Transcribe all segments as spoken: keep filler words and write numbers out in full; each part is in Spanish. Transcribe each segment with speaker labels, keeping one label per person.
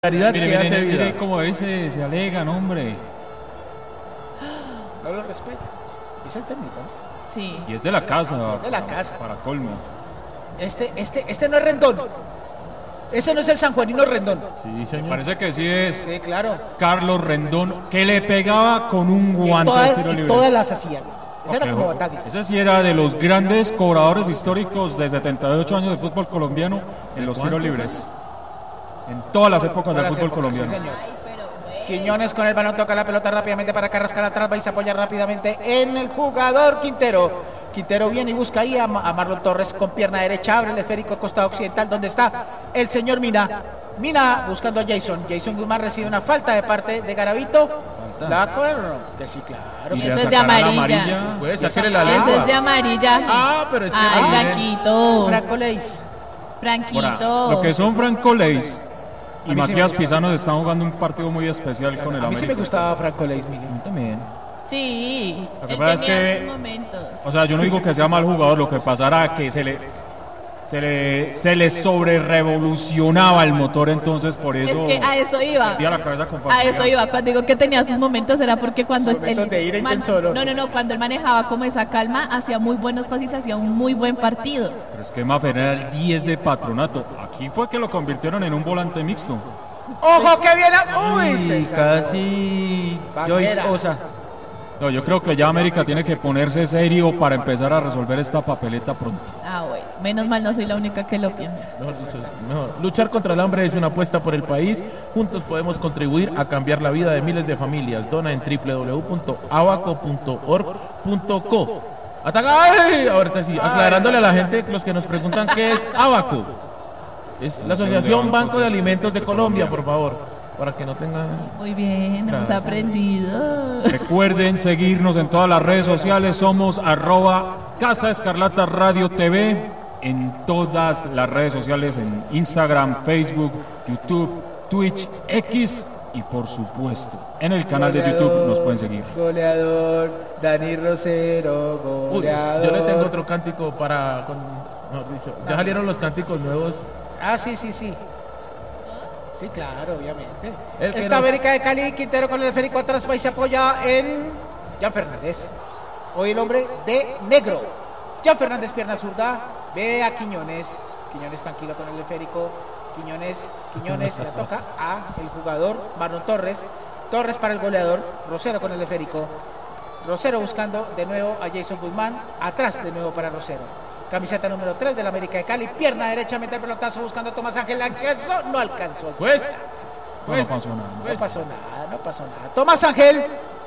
Speaker 1: Mire,
Speaker 2: que
Speaker 1: mire,
Speaker 2: hace
Speaker 1: mire,
Speaker 2: vida.
Speaker 1: mire cómo a veces se alegan, hombre.
Speaker 3: No lo respeta. Es el técnico, ¿no?
Speaker 4: Sí.
Speaker 1: Y es de la casa.
Speaker 3: Es de la
Speaker 1: para-
Speaker 3: casa.
Speaker 1: Para colmo.
Speaker 3: Este, este, este no es Rendón. Ese no es el sanjuanino Rendón.
Speaker 2: Sí, señor.
Speaker 1: Parece que sí es
Speaker 3: Sí, claro.
Speaker 1: Carlos Rendón, que le pegaba con un
Speaker 3: Y
Speaker 1: guante
Speaker 3: todas,
Speaker 1: al tiro
Speaker 3: y
Speaker 1: libre.
Speaker 3: todas las hacían. Ese era
Speaker 1: Ok,
Speaker 3: como
Speaker 1: ojo.
Speaker 3: Bataglia.
Speaker 1: Ese sí era de los grandes cobradores históricos de setenta y ocho años de fútbol colombiano en los tiros libres. En todas las épocas del
Speaker 3: Todas las
Speaker 1: fútbol
Speaker 3: épocas, sí,
Speaker 1: colombiano.
Speaker 3: señor.
Speaker 4: Ay, pero bueno.
Speaker 3: Quiñones con el balón toca la pelota rápidamente para Carrascal atrás, va y se apoya rápidamente en el jugador Quintero. Quintero viene y busca ahí a, Ma- a Marlon Torres con pierna derecha, abre el esférico costado occidental donde está el señor Mina. Mina buscando a Jason. Jason Guzmán recibe una falta de parte de Garavito. ¿La acuerdo? Que sí, claro.
Speaker 1: Y
Speaker 4: Eso
Speaker 1: le
Speaker 4: es de
Speaker 1: sacará la
Speaker 4: amarilla.
Speaker 2: Puede sacarle la lengua.
Speaker 4: Ese es de amarilla.
Speaker 2: Ah, pero es que
Speaker 4: Ay,
Speaker 2: no.
Speaker 4: Franquito.
Speaker 3: Franco Leis.
Speaker 4: Franquito.
Speaker 1: Lo que son Franco Leis y
Speaker 3: A mí sí me
Speaker 1: Matías
Speaker 3: gusta.
Speaker 1: Pizano están jugando un partido muy especial con el
Speaker 3: A mí sí
Speaker 1: América.
Speaker 3: me gustaba Franco Leis, Miguel.
Speaker 1: También.
Speaker 4: Sí.
Speaker 1: Lo que
Speaker 4: Él
Speaker 1: pasa es
Speaker 4: tenía
Speaker 1: que-
Speaker 4: sus momentos.
Speaker 1: O sea, yo no digo que sea mal jugador, lo que pasará que se le se le se le sobre revolucionaba el motor, entonces por
Speaker 4: Es
Speaker 1: eso
Speaker 4: que a eso iba.
Speaker 1: perdía la cabeza con
Speaker 4: A
Speaker 1: facilidad.
Speaker 4: eso iba. Cuando digo que tenía sus momentos era porque cuando
Speaker 3: Sus momentos de ira
Speaker 4: man-
Speaker 3: intenso,
Speaker 4: no, no, no, cuando él manejaba como esa calma, hacía muy buenos pases, hacía un muy buen partido.
Speaker 1: Pero es que Mafer era el diez de Patronato. Aquí fue que lo convirtieron en un volante mixto.
Speaker 3: ¡Ojo que viene! ¡Uy!
Speaker 5: Y
Speaker 3: se
Speaker 5: casi Joyce
Speaker 3: Banguera.
Speaker 5: Osa.
Speaker 1: No, yo creo que ya América tiene que ponerse serio para empezar a resolver esta papeleta pronto.
Speaker 4: Ah, bueno. Menos mal no soy la única que lo piensa.
Speaker 2: Mejor dicho, mejor. Luchar contra el hambre es una apuesta por el país. Juntos podemos contribuir a cambiar la vida de miles de familias. Dona en doble u doble u doble u punto abaco punto org punto co. Ataca, ¡ay! Ahorita sí, aclarándole a la gente, los que nos preguntan qué es Abaco. Es la Asociación Banco de Alimentos de Colombia, por favor, para que no tengan...
Speaker 4: Muy bien, hemos
Speaker 2: Gracias.
Speaker 4: aprendido.
Speaker 1: Recuerden seguirnos en todas las redes sociales. Somos arroba Casa Escarlata Radio T V en todas las redes sociales, en Instagram, Facebook, YouTube, Twitch, X y por supuesto en el canal de YouTube nos pueden seguir.
Speaker 3: Goleador, Dani Rosero,
Speaker 2: Uy,
Speaker 3: goleador.
Speaker 2: yo le tengo otro cántico para... con- mejor dicho, ya salieron los cánticos nuevos.
Speaker 3: Ah, sí, sí, sí. Sí, claro, obviamente.
Speaker 2: El que
Speaker 3: Esta
Speaker 2: nos-
Speaker 3: América de Cali, Quintero con el esférico atrás, va y se apoya en Jan Fernández. Hoy el hombre de negro. Jan Fernández, pierna zurda, ve a Quiñones. Quiñones tranquilo con el esférico. Quiñones, Quiñones la toca a el jugador Marlon Torres. Torres para el goleador, Rosero con el esférico. Rosero buscando de nuevo a Jason Guzmán. Atrás de nuevo para Rosero. Camiseta número tres del América de Cali. Pierna derecha, mete el pelotazo buscando a Tomás Ángel. ¿Alcanzó? No alcanzó.
Speaker 2: Pues,
Speaker 1: No, no pasó nada.
Speaker 3: No pasó nada, no pasó nada. Tomás Ángel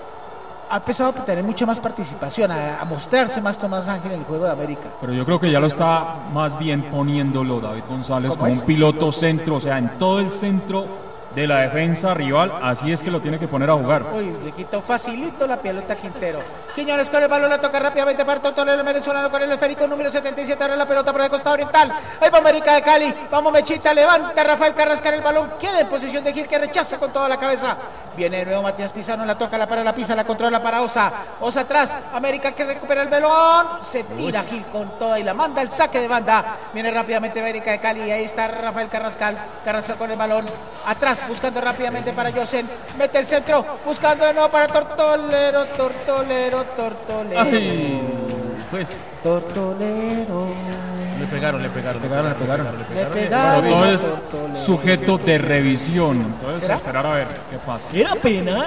Speaker 3: ha empezado a tener mucha más participación, a, a mostrarse más Tomás Ángel en el juego de América.
Speaker 1: Pero yo creo que ya lo está más bien poniéndolo David González
Speaker 3: ¿Cómo
Speaker 1: como
Speaker 3: es?
Speaker 1: un piloto centro, o sea, en todo el centro de la defensa rival, así es que lo tiene que poner a jugar.
Speaker 3: Uy, le quitó facilito la pelota a Quintero. Quiñones con el balón, la toca rápidamente para Totolero, el venezolano con el esférico número setenta y siete, abre la pelota por el costado oriental. Ahí va América de Cali, vamos Mechita, levanta Rafael Carrascal el balón, queda en posición de Gil que rechaza con toda la cabeza. Viene de nuevo Matías Pizano, la toca, la para, la pisa, la controla para Osa. Osa atrás, América que recupera el balón, se tira Gil con toda y la manda el saque de banda. Viene rápidamente América de Cali y ahí está Rafael Carrascal, Carrascal con el balón, atrás buscando rápidamente para Josen, mete el centro, buscando de nuevo para Tortolero, Tortolero, Tortolero.
Speaker 2: ay, pues,
Speaker 3: Tortolero.
Speaker 2: le pegaron, le pegaron, le
Speaker 5: pegaron, le pegaron.
Speaker 2: le
Speaker 3: Le
Speaker 2: pegaron.
Speaker 3: pegaron.
Speaker 1: Pero todo es
Speaker 3: Tortolero.
Speaker 1: sujeto de revisión, entonces
Speaker 3: ¿Será?
Speaker 1: esperar a ver qué pasa.
Speaker 5: ¿Era penal?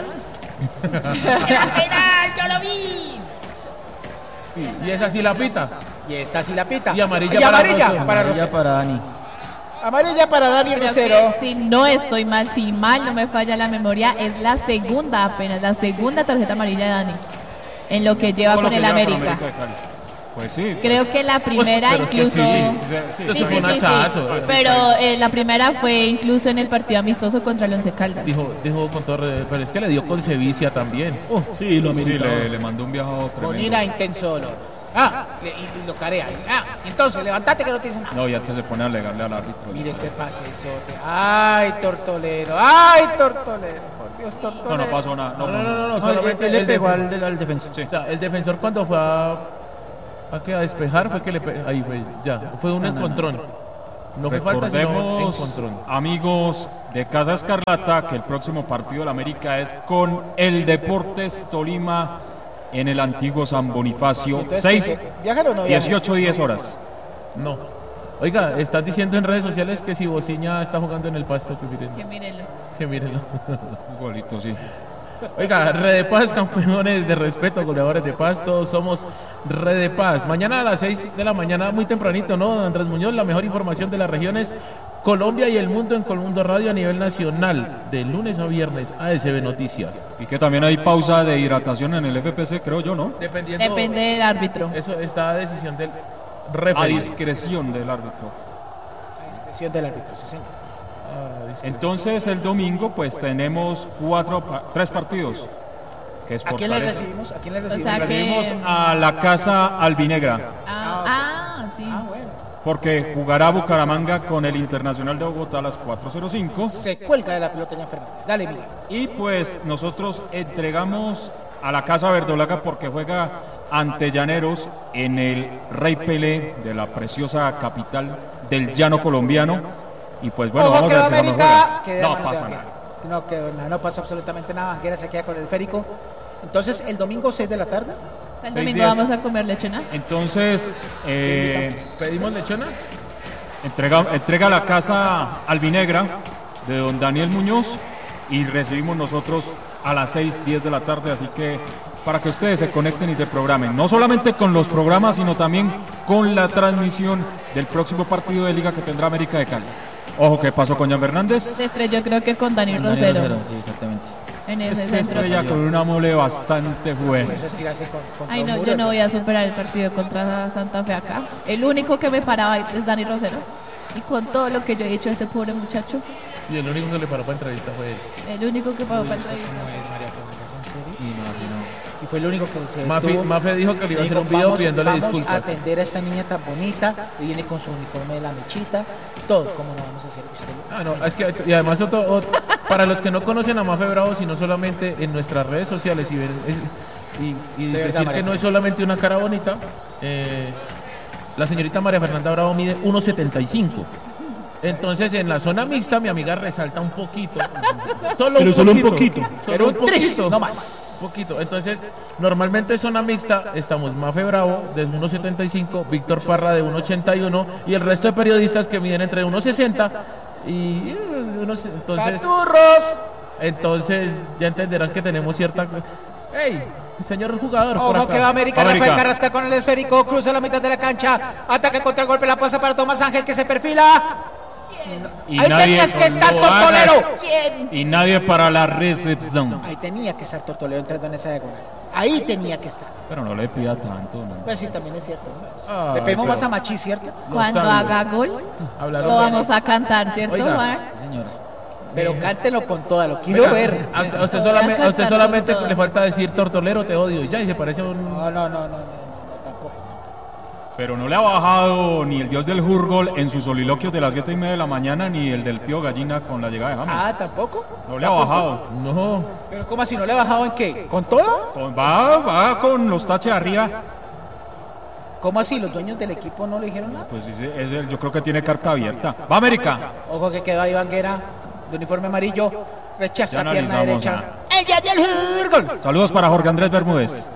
Speaker 2: Y esa sí la pita.
Speaker 3: Y esta sí la pita.
Speaker 2: Y amarilla
Speaker 3: Y
Speaker 2: para
Speaker 3: amarilla
Speaker 2: Rosero.
Speaker 3: para
Speaker 5: Amarilla
Speaker 3: Rosero.
Speaker 5: para Dani.
Speaker 3: Amarilla para Dani
Speaker 4: Creo
Speaker 3: Rosero.
Speaker 4: que si no estoy mal, si mal no me falla la memoria, es la segunda apenas, la segunda tarjeta amarilla de Dani. En lo que lleva
Speaker 1: Todo lo
Speaker 4: con
Speaker 1: que
Speaker 4: el
Speaker 1: lleva
Speaker 4: América.
Speaker 1: de Cali. Pues sí.
Speaker 4: Creo que la primera
Speaker 2: pero es que
Speaker 4: incluso...
Speaker 2: sí, sí,
Speaker 1: sí, sí,
Speaker 4: Sí,
Speaker 2: Eso
Speaker 4: sí,
Speaker 2: fue un
Speaker 4: sí, sí.
Speaker 2: hachazo.
Speaker 4: Pero eh, la primera fue incluso en el partido amistoso contra el Once Caldas.
Speaker 2: Dijo, dijo con todo, re- pero es que le dio con sevicia también.
Speaker 5: Oh, sí, lo
Speaker 1: Sí,
Speaker 5: ameritaba.
Speaker 1: le, le mandó un viajado
Speaker 3: Con
Speaker 1: tremendo.
Speaker 3: ira intenso dolor. Ah, le- y, y lo carea. Ah, entonces levantate que no te dicen nada.
Speaker 1: No, ya te se pone a alegarle al árbitro.
Speaker 3: Mire este pasezote. Ay, Tortolero. Ay, Tortolero. Por Dios, Tortolero.
Speaker 1: No, no pasó nada. No,
Speaker 2: No, no, no, no,
Speaker 5: No, él,
Speaker 2: solamente
Speaker 5: él le
Speaker 2: el
Speaker 5: pegó
Speaker 2: defen-
Speaker 5: al, del- al defensor.
Speaker 1: Sí.
Speaker 2: O sea, el defensor cuando fue a, a, qué, a despejar fue que le pe- ahí fue, ya, fue un
Speaker 5: No, no, no.
Speaker 2: encontrón. No fue falta, sino
Speaker 1: Recordemos,
Speaker 2: encontrón.
Speaker 1: amigos de Casa Escarlata, que el próximo partido de la América es con el Deportes Tolima en el antiguo San Bonifacio,
Speaker 3: Entonces,
Speaker 1: seis,
Speaker 3: ¿que ¿viajan o no viajan?
Speaker 1: dieciocho, diez horas.
Speaker 2: No. Oiga, estás diciendo en redes sociales que si Bociña está jugando en el Pasto, que miren,
Speaker 4: Que mírenlo.
Speaker 2: que mírenlo.
Speaker 1: Igualito, sí.
Speaker 2: Oiga, Red de Paz, campeones de respeto, goleadores de Paz, todos somos Red de Paz. Mañana a las seis de la mañana, muy tempranito, ¿no? Andrés Muñoz, la mejor información de las regiones, Colombia y el mundo en Colmundo Radio a nivel nacional, de lunes a viernes, A S B Noticias.
Speaker 1: Y que también hay pausa de hidratación en el F P C, creo yo, ¿no?
Speaker 2: Dependiendo,
Speaker 4: Depende del árbitro.
Speaker 2: Eso está a decisión del
Speaker 1: A
Speaker 2: referee.
Speaker 1: discreción del árbitro.
Speaker 3: A discreción del árbitro, sí, señor.
Speaker 2: Ah, disculpe.
Speaker 1: Entonces el domingo pues tenemos cuatro, pa- tres partidos. Que es
Speaker 3: ¿A quién le
Speaker 1: Fortaleza.
Speaker 3: recibimos? ¿A quién le
Speaker 4: O
Speaker 3: recibimos?
Speaker 4: sea que-
Speaker 1: Recibimos a la Casa Albinegra,
Speaker 4: Ah, ah, sí.
Speaker 3: Ah, bueno.
Speaker 1: porque jugará Bucaramanga con el Internacional de Bogotá a las cuatro cero cinco.
Speaker 3: Se cuelga de la pelota Jan Fernández. Dale, Miguel.
Speaker 1: Y pues nosotros entregamos a la Casa Verdolaga porque juega ante Llaneros en el Rey Pelé de la preciosa capital del llano colombiano. Y pues bueno,
Speaker 3: Ojo
Speaker 1: vamos
Speaker 3: que
Speaker 1: a
Speaker 3: va
Speaker 1: ver si vamos
Speaker 3: América.
Speaker 1: a
Speaker 3: Que de
Speaker 1: No
Speaker 3: mano de
Speaker 1: pasa
Speaker 3: Banguera.
Speaker 1: nada.
Speaker 3: No, que nada, no pasa absolutamente nada. Banguera se queda con el esférico. Entonces, el domingo seis de la tarde.
Speaker 4: El
Speaker 1: Seis
Speaker 4: domingo
Speaker 1: días.
Speaker 4: vamos a comer lechona.
Speaker 1: Entonces, eh,
Speaker 2: ¿Pedimos lechona?
Speaker 1: entrega, entrega la Casa Albinegra de don Daniel Muñoz y recibimos nosotros a las seis, diez de la tarde, así que para que ustedes se conecten y se programen, no solamente con los programas, sino también con la transmisión del próximo partido de Liga que tendrá América de Cali. Ojo, ¿qué pasó con Jan Fernández?
Speaker 4: Se estrelló creo que con Dani
Speaker 5: Daniel
Speaker 4: Rosero
Speaker 5: Rosero, sí, exactamente.
Speaker 4: en ese
Speaker 1: Esta
Speaker 4: centro.
Speaker 1: estrella con una mole bastante buena.
Speaker 3: Eso es tirarse con, con
Speaker 4: Ay
Speaker 3: todo
Speaker 4: no,
Speaker 3: muro,
Speaker 4: yo no voy a superar el partido contra Santa Fe acá. El único que me paraba es Dani Rosero. Y con todo lo que yo he hecho a ese pobre muchacho,
Speaker 2: Y el único que le paró para entrevista fue él.
Speaker 4: el único que pagó para
Speaker 3: ¿Usted
Speaker 4: entrevista.
Speaker 3: cómo es, María Fernández? ¿En serio?
Speaker 5: Y no, y no.
Speaker 3: Y fue el único que se
Speaker 2: Mafe,
Speaker 3: detuvo.
Speaker 2: Mafe dijo que le iba a hacer
Speaker 3: Dijo,
Speaker 2: un video
Speaker 3: vamos,
Speaker 2: pidiéndole
Speaker 3: vamos
Speaker 2: disculpas.
Speaker 3: a atender a esta niña tan bonita. Y viene con su uniforme de la mechita. Todo. ¿Cómo no vamos a hacer usted?
Speaker 2: Ah, no, es que, y además, otro, otro- para los que no conocen a Mafe Bravo, sino solamente en nuestras redes sociales y, ver, es- y, y
Speaker 3: De verdad,
Speaker 2: decir
Speaker 3: María
Speaker 2: que no es solamente una cara bonita, eh, la señorita María Fernanda Bravo mide uno setenta y cinco. Entonces, en la zona mixta, mi amiga resalta un poquito. Solo
Speaker 5: Pero
Speaker 2: un
Speaker 5: solo un
Speaker 2: poquito.
Speaker 5: poquito.
Speaker 2: Solo
Speaker 3: Pero
Speaker 2: un
Speaker 3: un tris,
Speaker 2: poquito.
Speaker 3: no más.
Speaker 2: Poquito. Entonces, normalmente en zona mixta estamos Mafe Bravo de uno setenta y cinco, Víctor Parra de uno ochenta y uno y el resto de periodistas que miden entre uno sesenta y eh, unos, entonces,
Speaker 3: ¡Paturros!
Speaker 2: entonces ya entenderán que tenemos cierta. ¡Ey! Señor jugador, por
Speaker 3: Ojo
Speaker 2: acá.
Speaker 3: que va América,
Speaker 1: América.
Speaker 3: Rafael Carrasca con el esférico, cruza la mitad de la cancha, ataque contra el golpe, la pasa para Tomás Ángel que se perfila.
Speaker 1: Y
Speaker 3: Ahí
Speaker 1: nadie
Speaker 3: tenías que estar,
Speaker 1: no haga-
Speaker 3: Tortolero.
Speaker 4: ¿Quién?
Speaker 1: Y nadie para la recepción.
Speaker 3: Ahí tenía que estar Tortolero entrando en esa diagonal. Ahí tenía que estar.
Speaker 1: Pero no le pida tanto. ¿no?
Speaker 3: Pues sí, también es cierto. ¿no?
Speaker 2: Ay,
Speaker 3: Le pedimos
Speaker 2: pero-
Speaker 3: más a Machi, ¿cierto?
Speaker 4: Cuando
Speaker 2: sabio.
Speaker 4: haga gol,
Speaker 2: Hablaron
Speaker 4: lo
Speaker 2: de-
Speaker 4: vamos a cantar, ¿cierto,
Speaker 2: Oiga.
Speaker 4: Juan?
Speaker 5: Señora.
Speaker 3: Pero cántelo con toda, lo quiero
Speaker 2: Venga,
Speaker 3: ver.
Speaker 2: A, a usted
Speaker 4: Voy a
Speaker 2: solamente, a usted
Speaker 4: cantar
Speaker 2: solamente
Speaker 4: con todo.
Speaker 2: le falta decir tortolero, te odio. Y ya, y se parece a un.
Speaker 3: No, no, no, no, no, no, tampoco.
Speaker 1: Pero no le ha bajado ni el dios del Hurgol en sus soliloquios de las siete y media de la mañana, ni el del tío Gallina con la llegada de James.
Speaker 3: Ah, tampoco.
Speaker 1: No le ha bajado.
Speaker 2: No.
Speaker 3: Pero ¿cómo así? ¿No le ha bajado en qué? ¿Con todo?
Speaker 1: Con- Va, va con los taches arriba.
Speaker 3: ¿Cómo así? ¿Los dueños del equipo no le dijeron nada?
Speaker 1: Pues sí, sí, es el- yo creo que tiene carta abierta. Va América.
Speaker 3: Ojo que quedó ahí Banguera, de uniforme amarillo, rechaza
Speaker 1: Ya
Speaker 3: pierna
Speaker 1: analizamos
Speaker 3: derecha. ¡Ella del Hurgol!
Speaker 1: Saludos para Jorge Andrés Bermúdez.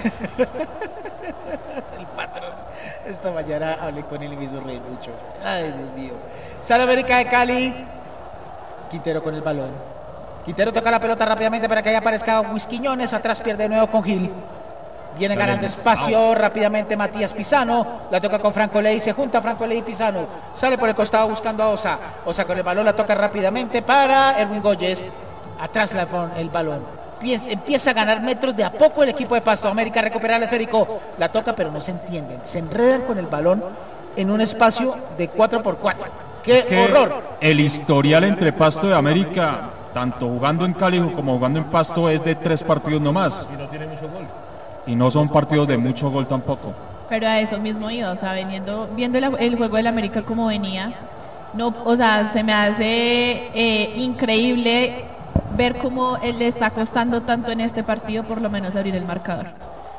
Speaker 3: El patrón. Esta mañana hablé con él y me hizo reír mucho. Ay, Dios mío. Sale América de Cali. Quintero con el balón. Quintero toca la pelota rápidamente para que ahí aparezca Quiñones. Atrás pierde de nuevo con Gil. Viene ganando espacio rápidamente Matías Pisano. La toca con Franco Ley. Se junta Franco Ley y Pisano. Sale por el costado buscando a Osa. Osa con el balón la toca rápidamente para Erwin Goyes. Atrás la, el balón. Pies- Empieza a ganar metros de a poco el equipo de Pasto. América recupera el esférico. La toca pero no se entienden. Se enredan con el balón en un espacio de cuatro por cuatro. ¡Qué
Speaker 1: Es que
Speaker 3: horror!
Speaker 1: el historial entre Pasto y América, tanto jugando en Cali como jugando en Pasto, es de tres partidos nomás.
Speaker 2: Y no tiene mucho gol.
Speaker 1: Y no son partidos de mucho gol tampoco.
Speaker 4: Pero a eso mismo iba, o sea, veniendo, viendo el, el juego del América como venía, no, o sea, se me hace eh, increíble ver cómo él le está costando tanto en este partido, por lo menos abrir el marcador.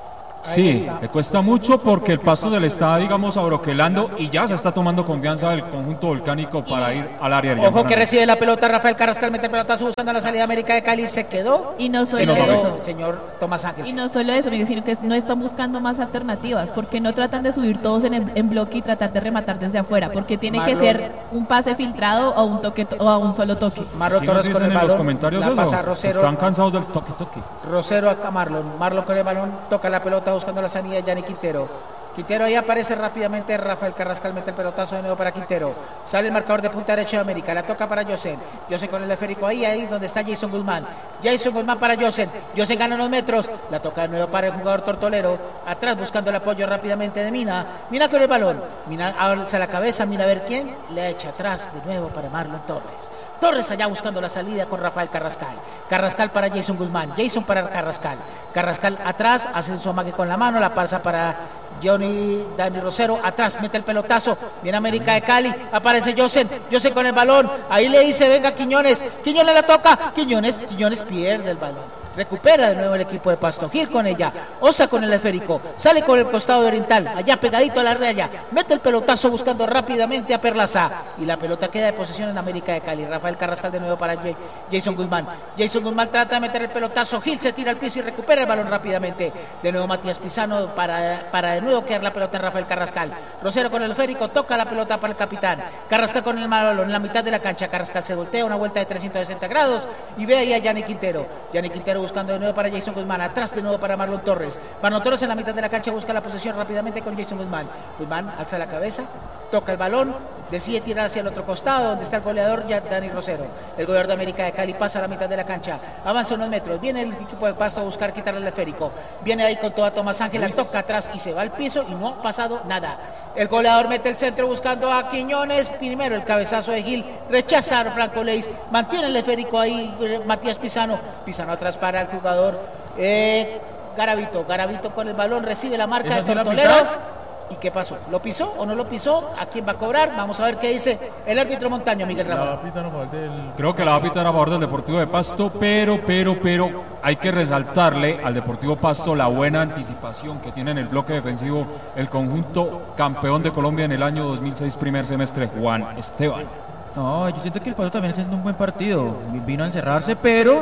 Speaker 1: Sí,
Speaker 3: está.
Speaker 1: le cuesta mucho porque el pasto se le está, digamos, abroquelando y ya se está tomando confianza del conjunto volcánico para ir al área del
Speaker 3: Ojo que
Speaker 1: Gianfranco.
Speaker 3: recibe la pelota Rafael Carrascal, mete el pelotazo buscando la salida de América de Cali, se quedó.
Speaker 4: Y no
Speaker 3: se
Speaker 4: solo
Speaker 3: quedó
Speaker 4: eso.
Speaker 3: el señor Tomás
Speaker 4: Y
Speaker 3: Ángel.
Speaker 4: no solo eso, Miguel, sino que no están buscando más alternativas, porque no tratan de subir todos en, en bloque y tratar de rematar desde afuera, porque tiene que
Speaker 3: Marlon.
Speaker 4: ser un pase filtrado o un toque o a un solo toque.
Speaker 3: Marlon
Speaker 1: ¿Quién nos
Speaker 3: Torres con
Speaker 1: dicen
Speaker 3: el
Speaker 1: en los
Speaker 3: balón,
Speaker 1: comentarios
Speaker 3: la
Speaker 1: eso?
Speaker 3: pasa Rosero,
Speaker 1: Están cansados del toque toque.
Speaker 3: Rosero a Marlon, Marlon con el balón, toca la pelota buscando la salida de Yanni Quintero. Quintero ahí aparece rápidamente, Rafael Carrascal mete el pelotazo de nuevo para Quintero. Sale el marcador de punta derecha de América, la toca para Yosen. Yosen con el esférico ahí, ahí donde está Jason Guzmán. Jason Guzmán para Yosen. Yosen gana unos metros, la toca de nuevo para el jugador tortolero. Atrás buscando el apoyo rápidamente de Mina. Mina con el balón. Mina alza la cabeza, mira a ver quién. Le echa atrás de nuevo para Marlon Torres. Torres allá buscando la salida con Rafael Carrascal. Carrascal para Jason Guzmán. Jason para Carrascal. Carrascal atrás, hace su amague con la mano, la pasa para Johnny Dani Rosero. Atrás, mete el pelotazo. Viene América de Cali. Aparece Yosen. Yosen con el balón. Ahí le dice, venga Quiñones. Quiñones la toca. Quiñones, Quiñones pierde el balón. Recupera de nuevo el equipo de Pasto. Gil con ella. Osa con el esférico. Sale con el costado de Oriental. Allá pegadito a la raya. Mete el pelotazo buscando rápidamente a Perlaza. Y la pelota queda de posesión en América de Cali. Rafael Carrascal de nuevo para Jason Guzmán. Jason Guzmán trata de meter el pelotazo. Gil se tira al piso y recupera el balón rápidamente. De nuevo Matías Pizano para, para de nuevo quedar la pelota en Rafael Carrascal. Rosero con el esférico. Toca la pelota para el capitán. Carrascal con el balón en la mitad de la cancha. Carrascal se voltea. Una vuelta de trescientos sesenta grados. Y ve ahí a Yanni Quintero. Yanni Quintero buscando de nuevo para Jason Guzmán, atrás de nuevo para Marlon Torres. Marlon Torres en la mitad de la cancha busca la posesión rápidamente con Jason Guzmán. Guzmán alza la cabeza, toca el balón, decide tirar hacia el otro costado donde está el goleador ya Dani Rosero. El goleador de América de Cali pasa a la mitad de la cancha, avanza unos metros, viene el equipo de Pasto a buscar quitarle el esférico. Viene ahí con toda Tomás Ángel, la toca atrás y se va al piso y no ha pasado nada. El goleador mete el centro buscando a Quiñones, primero el cabezazo de Gil, rechazaron Franco Leis, mantiene el esférico ahí eh, Matías Pizano, Pizano atrás para el jugador eh, Garavito, Garavito con el balón, recibe la marca de
Speaker 2: ¿Esa sí la
Speaker 3: Tortolero.
Speaker 2: pisas?
Speaker 3: ¿Y qué pasó? ¿Lo pisó o no lo pisó? ¿A quién va a cobrar? Vamos a ver qué dice el árbitro Montaño, Miguel Ramón.
Speaker 2: La pita no fue del...
Speaker 1: Creo que la va a pitar a favor del Deportivo de Pasto, pero, pero, pero hay que resaltarle al Deportivo Pasto la buena anticipación que tiene en el bloque defensivo el conjunto campeón de Colombia en el año dos mil seis, primer semestre, Juan Esteban.
Speaker 5: No, yo siento que el Pasto también está haciendo un buen partido. Vino a encerrarse, pero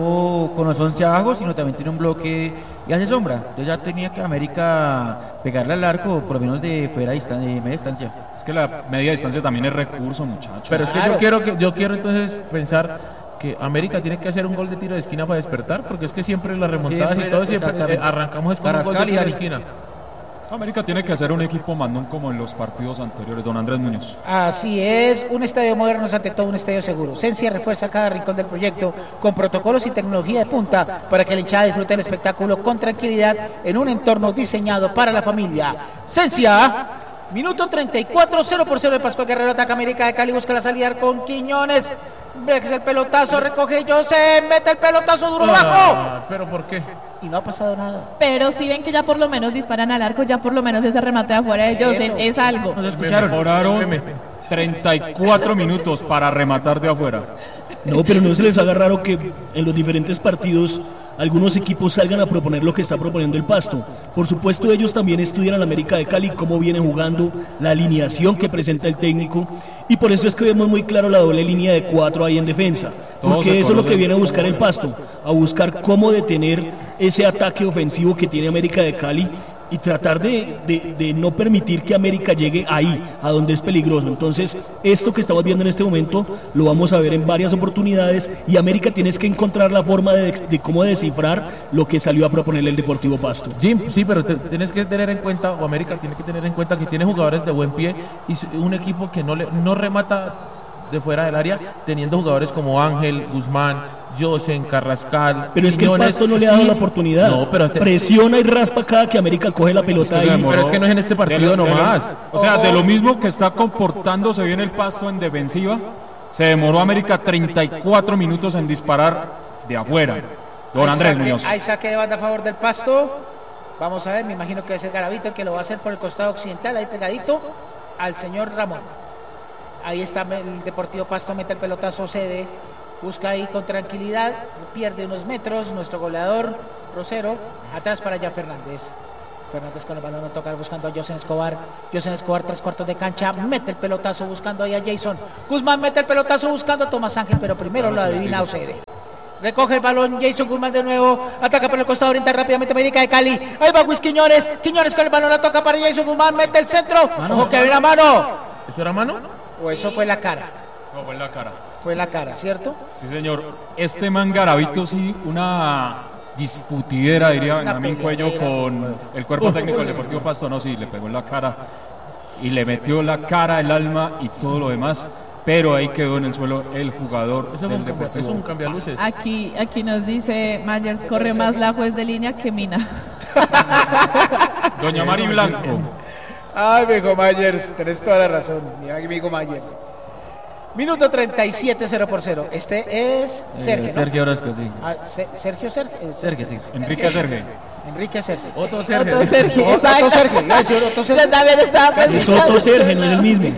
Speaker 5: no con los once abajo, sino también tiene un bloque y hace sombra. Entonces ya tenía que América pegarle al arco, por lo menos de fuera distan- de media distancia.
Speaker 1: Es que la media distancia también es recurso, muchachos.
Speaker 2: Pero es que
Speaker 3: Claro.
Speaker 2: yo quiero que yo quiero entonces pensar que América tiene que hacer un gol de tiro de esquina para despertar, porque es que siempre las remontadas
Speaker 5: Siempre,
Speaker 2: y todo siempre
Speaker 5: exactamente.
Speaker 2: eh, arrancamos es con un gol de
Speaker 5: Carrascal y
Speaker 2: tiro de
Speaker 5: Dani.
Speaker 2: esquina.
Speaker 1: América tiene que hacer un equipo mandón como en los partidos anteriores, don Andrés Muñoz.
Speaker 3: Así es, un estadio moderno es ante todo un estadio seguro. Sencia refuerza cada rincón del proyecto con protocolos y tecnología de punta para que la hinchada disfrute del espectáculo con tranquilidad en un entorno diseñado para la familia. Sencia, minuto treinta y cuatro, cero por cero de Pascual Guerrero, ataca América de Cali, busca la salida con Quiñones. Breaks el pelotazo, recoge José, mete el pelotazo duro abajo.
Speaker 2: Ah, pero ¿por qué?
Speaker 3: Y no ha pasado nada.
Speaker 4: Pero si ven que ya por lo menos disparan al arco, ya por lo menos ese remate de afuera de Josen
Speaker 3: Eso.
Speaker 4: es algo.
Speaker 5: ¿Nos escucharon?
Speaker 1: Mejoraron
Speaker 2: Meme.
Speaker 1: treinta y cuatro minutos para rematar de afuera.
Speaker 6: No, pero no se les haga raro que en los diferentes partidos algunos equipos salgan a proponer lo que está proponiendo el Pasto. Por supuesto, ellos también estudian al América de Cali, cómo viene jugando, la alineación que presenta el técnico, y por eso es que vemos muy claro la doble línea de cuatro ahí en defensa.
Speaker 1: Todos
Speaker 6: Porque
Speaker 1: se
Speaker 6: eso es lo que
Speaker 1: conocen.
Speaker 6: viene a buscar el Pasto, a buscar cómo detener ese ataque ofensivo que tiene América de Cali y tratar de, de- de no permitir que América llegue ahí, a donde es peligroso. Entonces, esto que estamos viendo en este momento lo vamos a ver en varias oportunidades y América tienes que encontrar la forma de, de cómo descifrar lo que salió a proponerle el Deportivo Pasto.
Speaker 2: Jim, sí, pero te- tienes que tener en cuenta, o América tiene que tener en cuenta que tiene jugadores de buen pie y s- un equipo que no le no remata de fuera del área, teniendo jugadores como Ángel, Guzmán, Josen, Carrascal.
Speaker 6: Pero es que el
Speaker 2: Quiñones,
Speaker 6: Pasto no le ha dado
Speaker 2: y-
Speaker 6: la oportunidad.
Speaker 2: No, pero este-
Speaker 6: Presiona y raspa cada que América coge la pelota
Speaker 1: Es que se
Speaker 6: ahí.
Speaker 1: demoró.
Speaker 2: pero es que no es en este partido
Speaker 1: De lo- de lo-
Speaker 2: nomás.
Speaker 1: O sea, de lo mismo que está comportándose bien el Pasto en defensiva, se demoró América treinta y cuatro minutos en disparar de afuera. Don
Speaker 3: Hay
Speaker 1: Andrés
Speaker 3: saque-
Speaker 1: Muñoz.
Speaker 3: Hay saque de banda a favor del Pasto. Vamos a ver, me imagino que es el Garavito el que lo va a hacer por el costado occidental, ahí pegadito al señor Ramón. Ahí está el Deportivo Pasto, mete el pelotazo, cede, busca ahí con tranquilidad, pierde unos metros, nuestro goleador Rosero, atrás para ya Fernández. Fernández con el balón a tocar buscando a Josen Escobar. Josen Escobar, tres cuartos de cancha, mete el pelotazo buscando ahí a Jason. Guzmán mete el pelotazo buscando a Tomás Ángel, pero primero lo adivina Ocede. Recoge el balón Jason Guzmán de nuevo, ataca por el costado oriental rápidamente América de Cali. Ahí va Luis Quiñones, Quiñones con el balón la toca para Jason Guzmán, mete el centro.
Speaker 2: Mano.
Speaker 3: Ojo que hay una mano.
Speaker 2: ¿Eso era mano?
Speaker 3: O eso fue la cara.
Speaker 1: No, fue en la cara.
Speaker 3: Fue la cara, ¿cierto?
Speaker 1: Sí, señor. Este man Garavito sí, una discutidera, diría Benjamín Cuello, con el cuerpo técnico del Deportivo Pasto. No, sí, le pegó en la cara y le metió la cara, el alma y todo lo demás. Pero ahí quedó en el suelo el jugador
Speaker 2: Eso es
Speaker 1: del
Speaker 2: un, cambia,
Speaker 1: Deportivo
Speaker 2: eso es un cambialuces.
Speaker 4: Aquí, aquí nos dice Myers, corre más la juez de línea que Mina.
Speaker 1: Doña Mari Blanco.
Speaker 3: Ay, mijo Myers, tenés toda la razón, mi amigo Myers. Minuto treinta y siete, cero por cero. Este es Sergio,
Speaker 5: Eh,
Speaker 3: ¿no?
Speaker 5: Sergio Orozco, sí.
Speaker 3: Ah, Se- Sergio Sergio. eh,
Speaker 5: Sergio, sí.
Speaker 1: Enrique Serge.
Speaker 3: Enrique Sergio.
Speaker 2: Otto Sergio.
Speaker 4: Otto Sergio,
Speaker 3: Otto
Speaker 4: exacto.
Speaker 3: Sergio, iba a decir Otto Sergio.
Speaker 4: Yo también estaba
Speaker 3: Casi
Speaker 6: Es
Speaker 4: pensando.
Speaker 6: Otto Sergio, no es el mismo.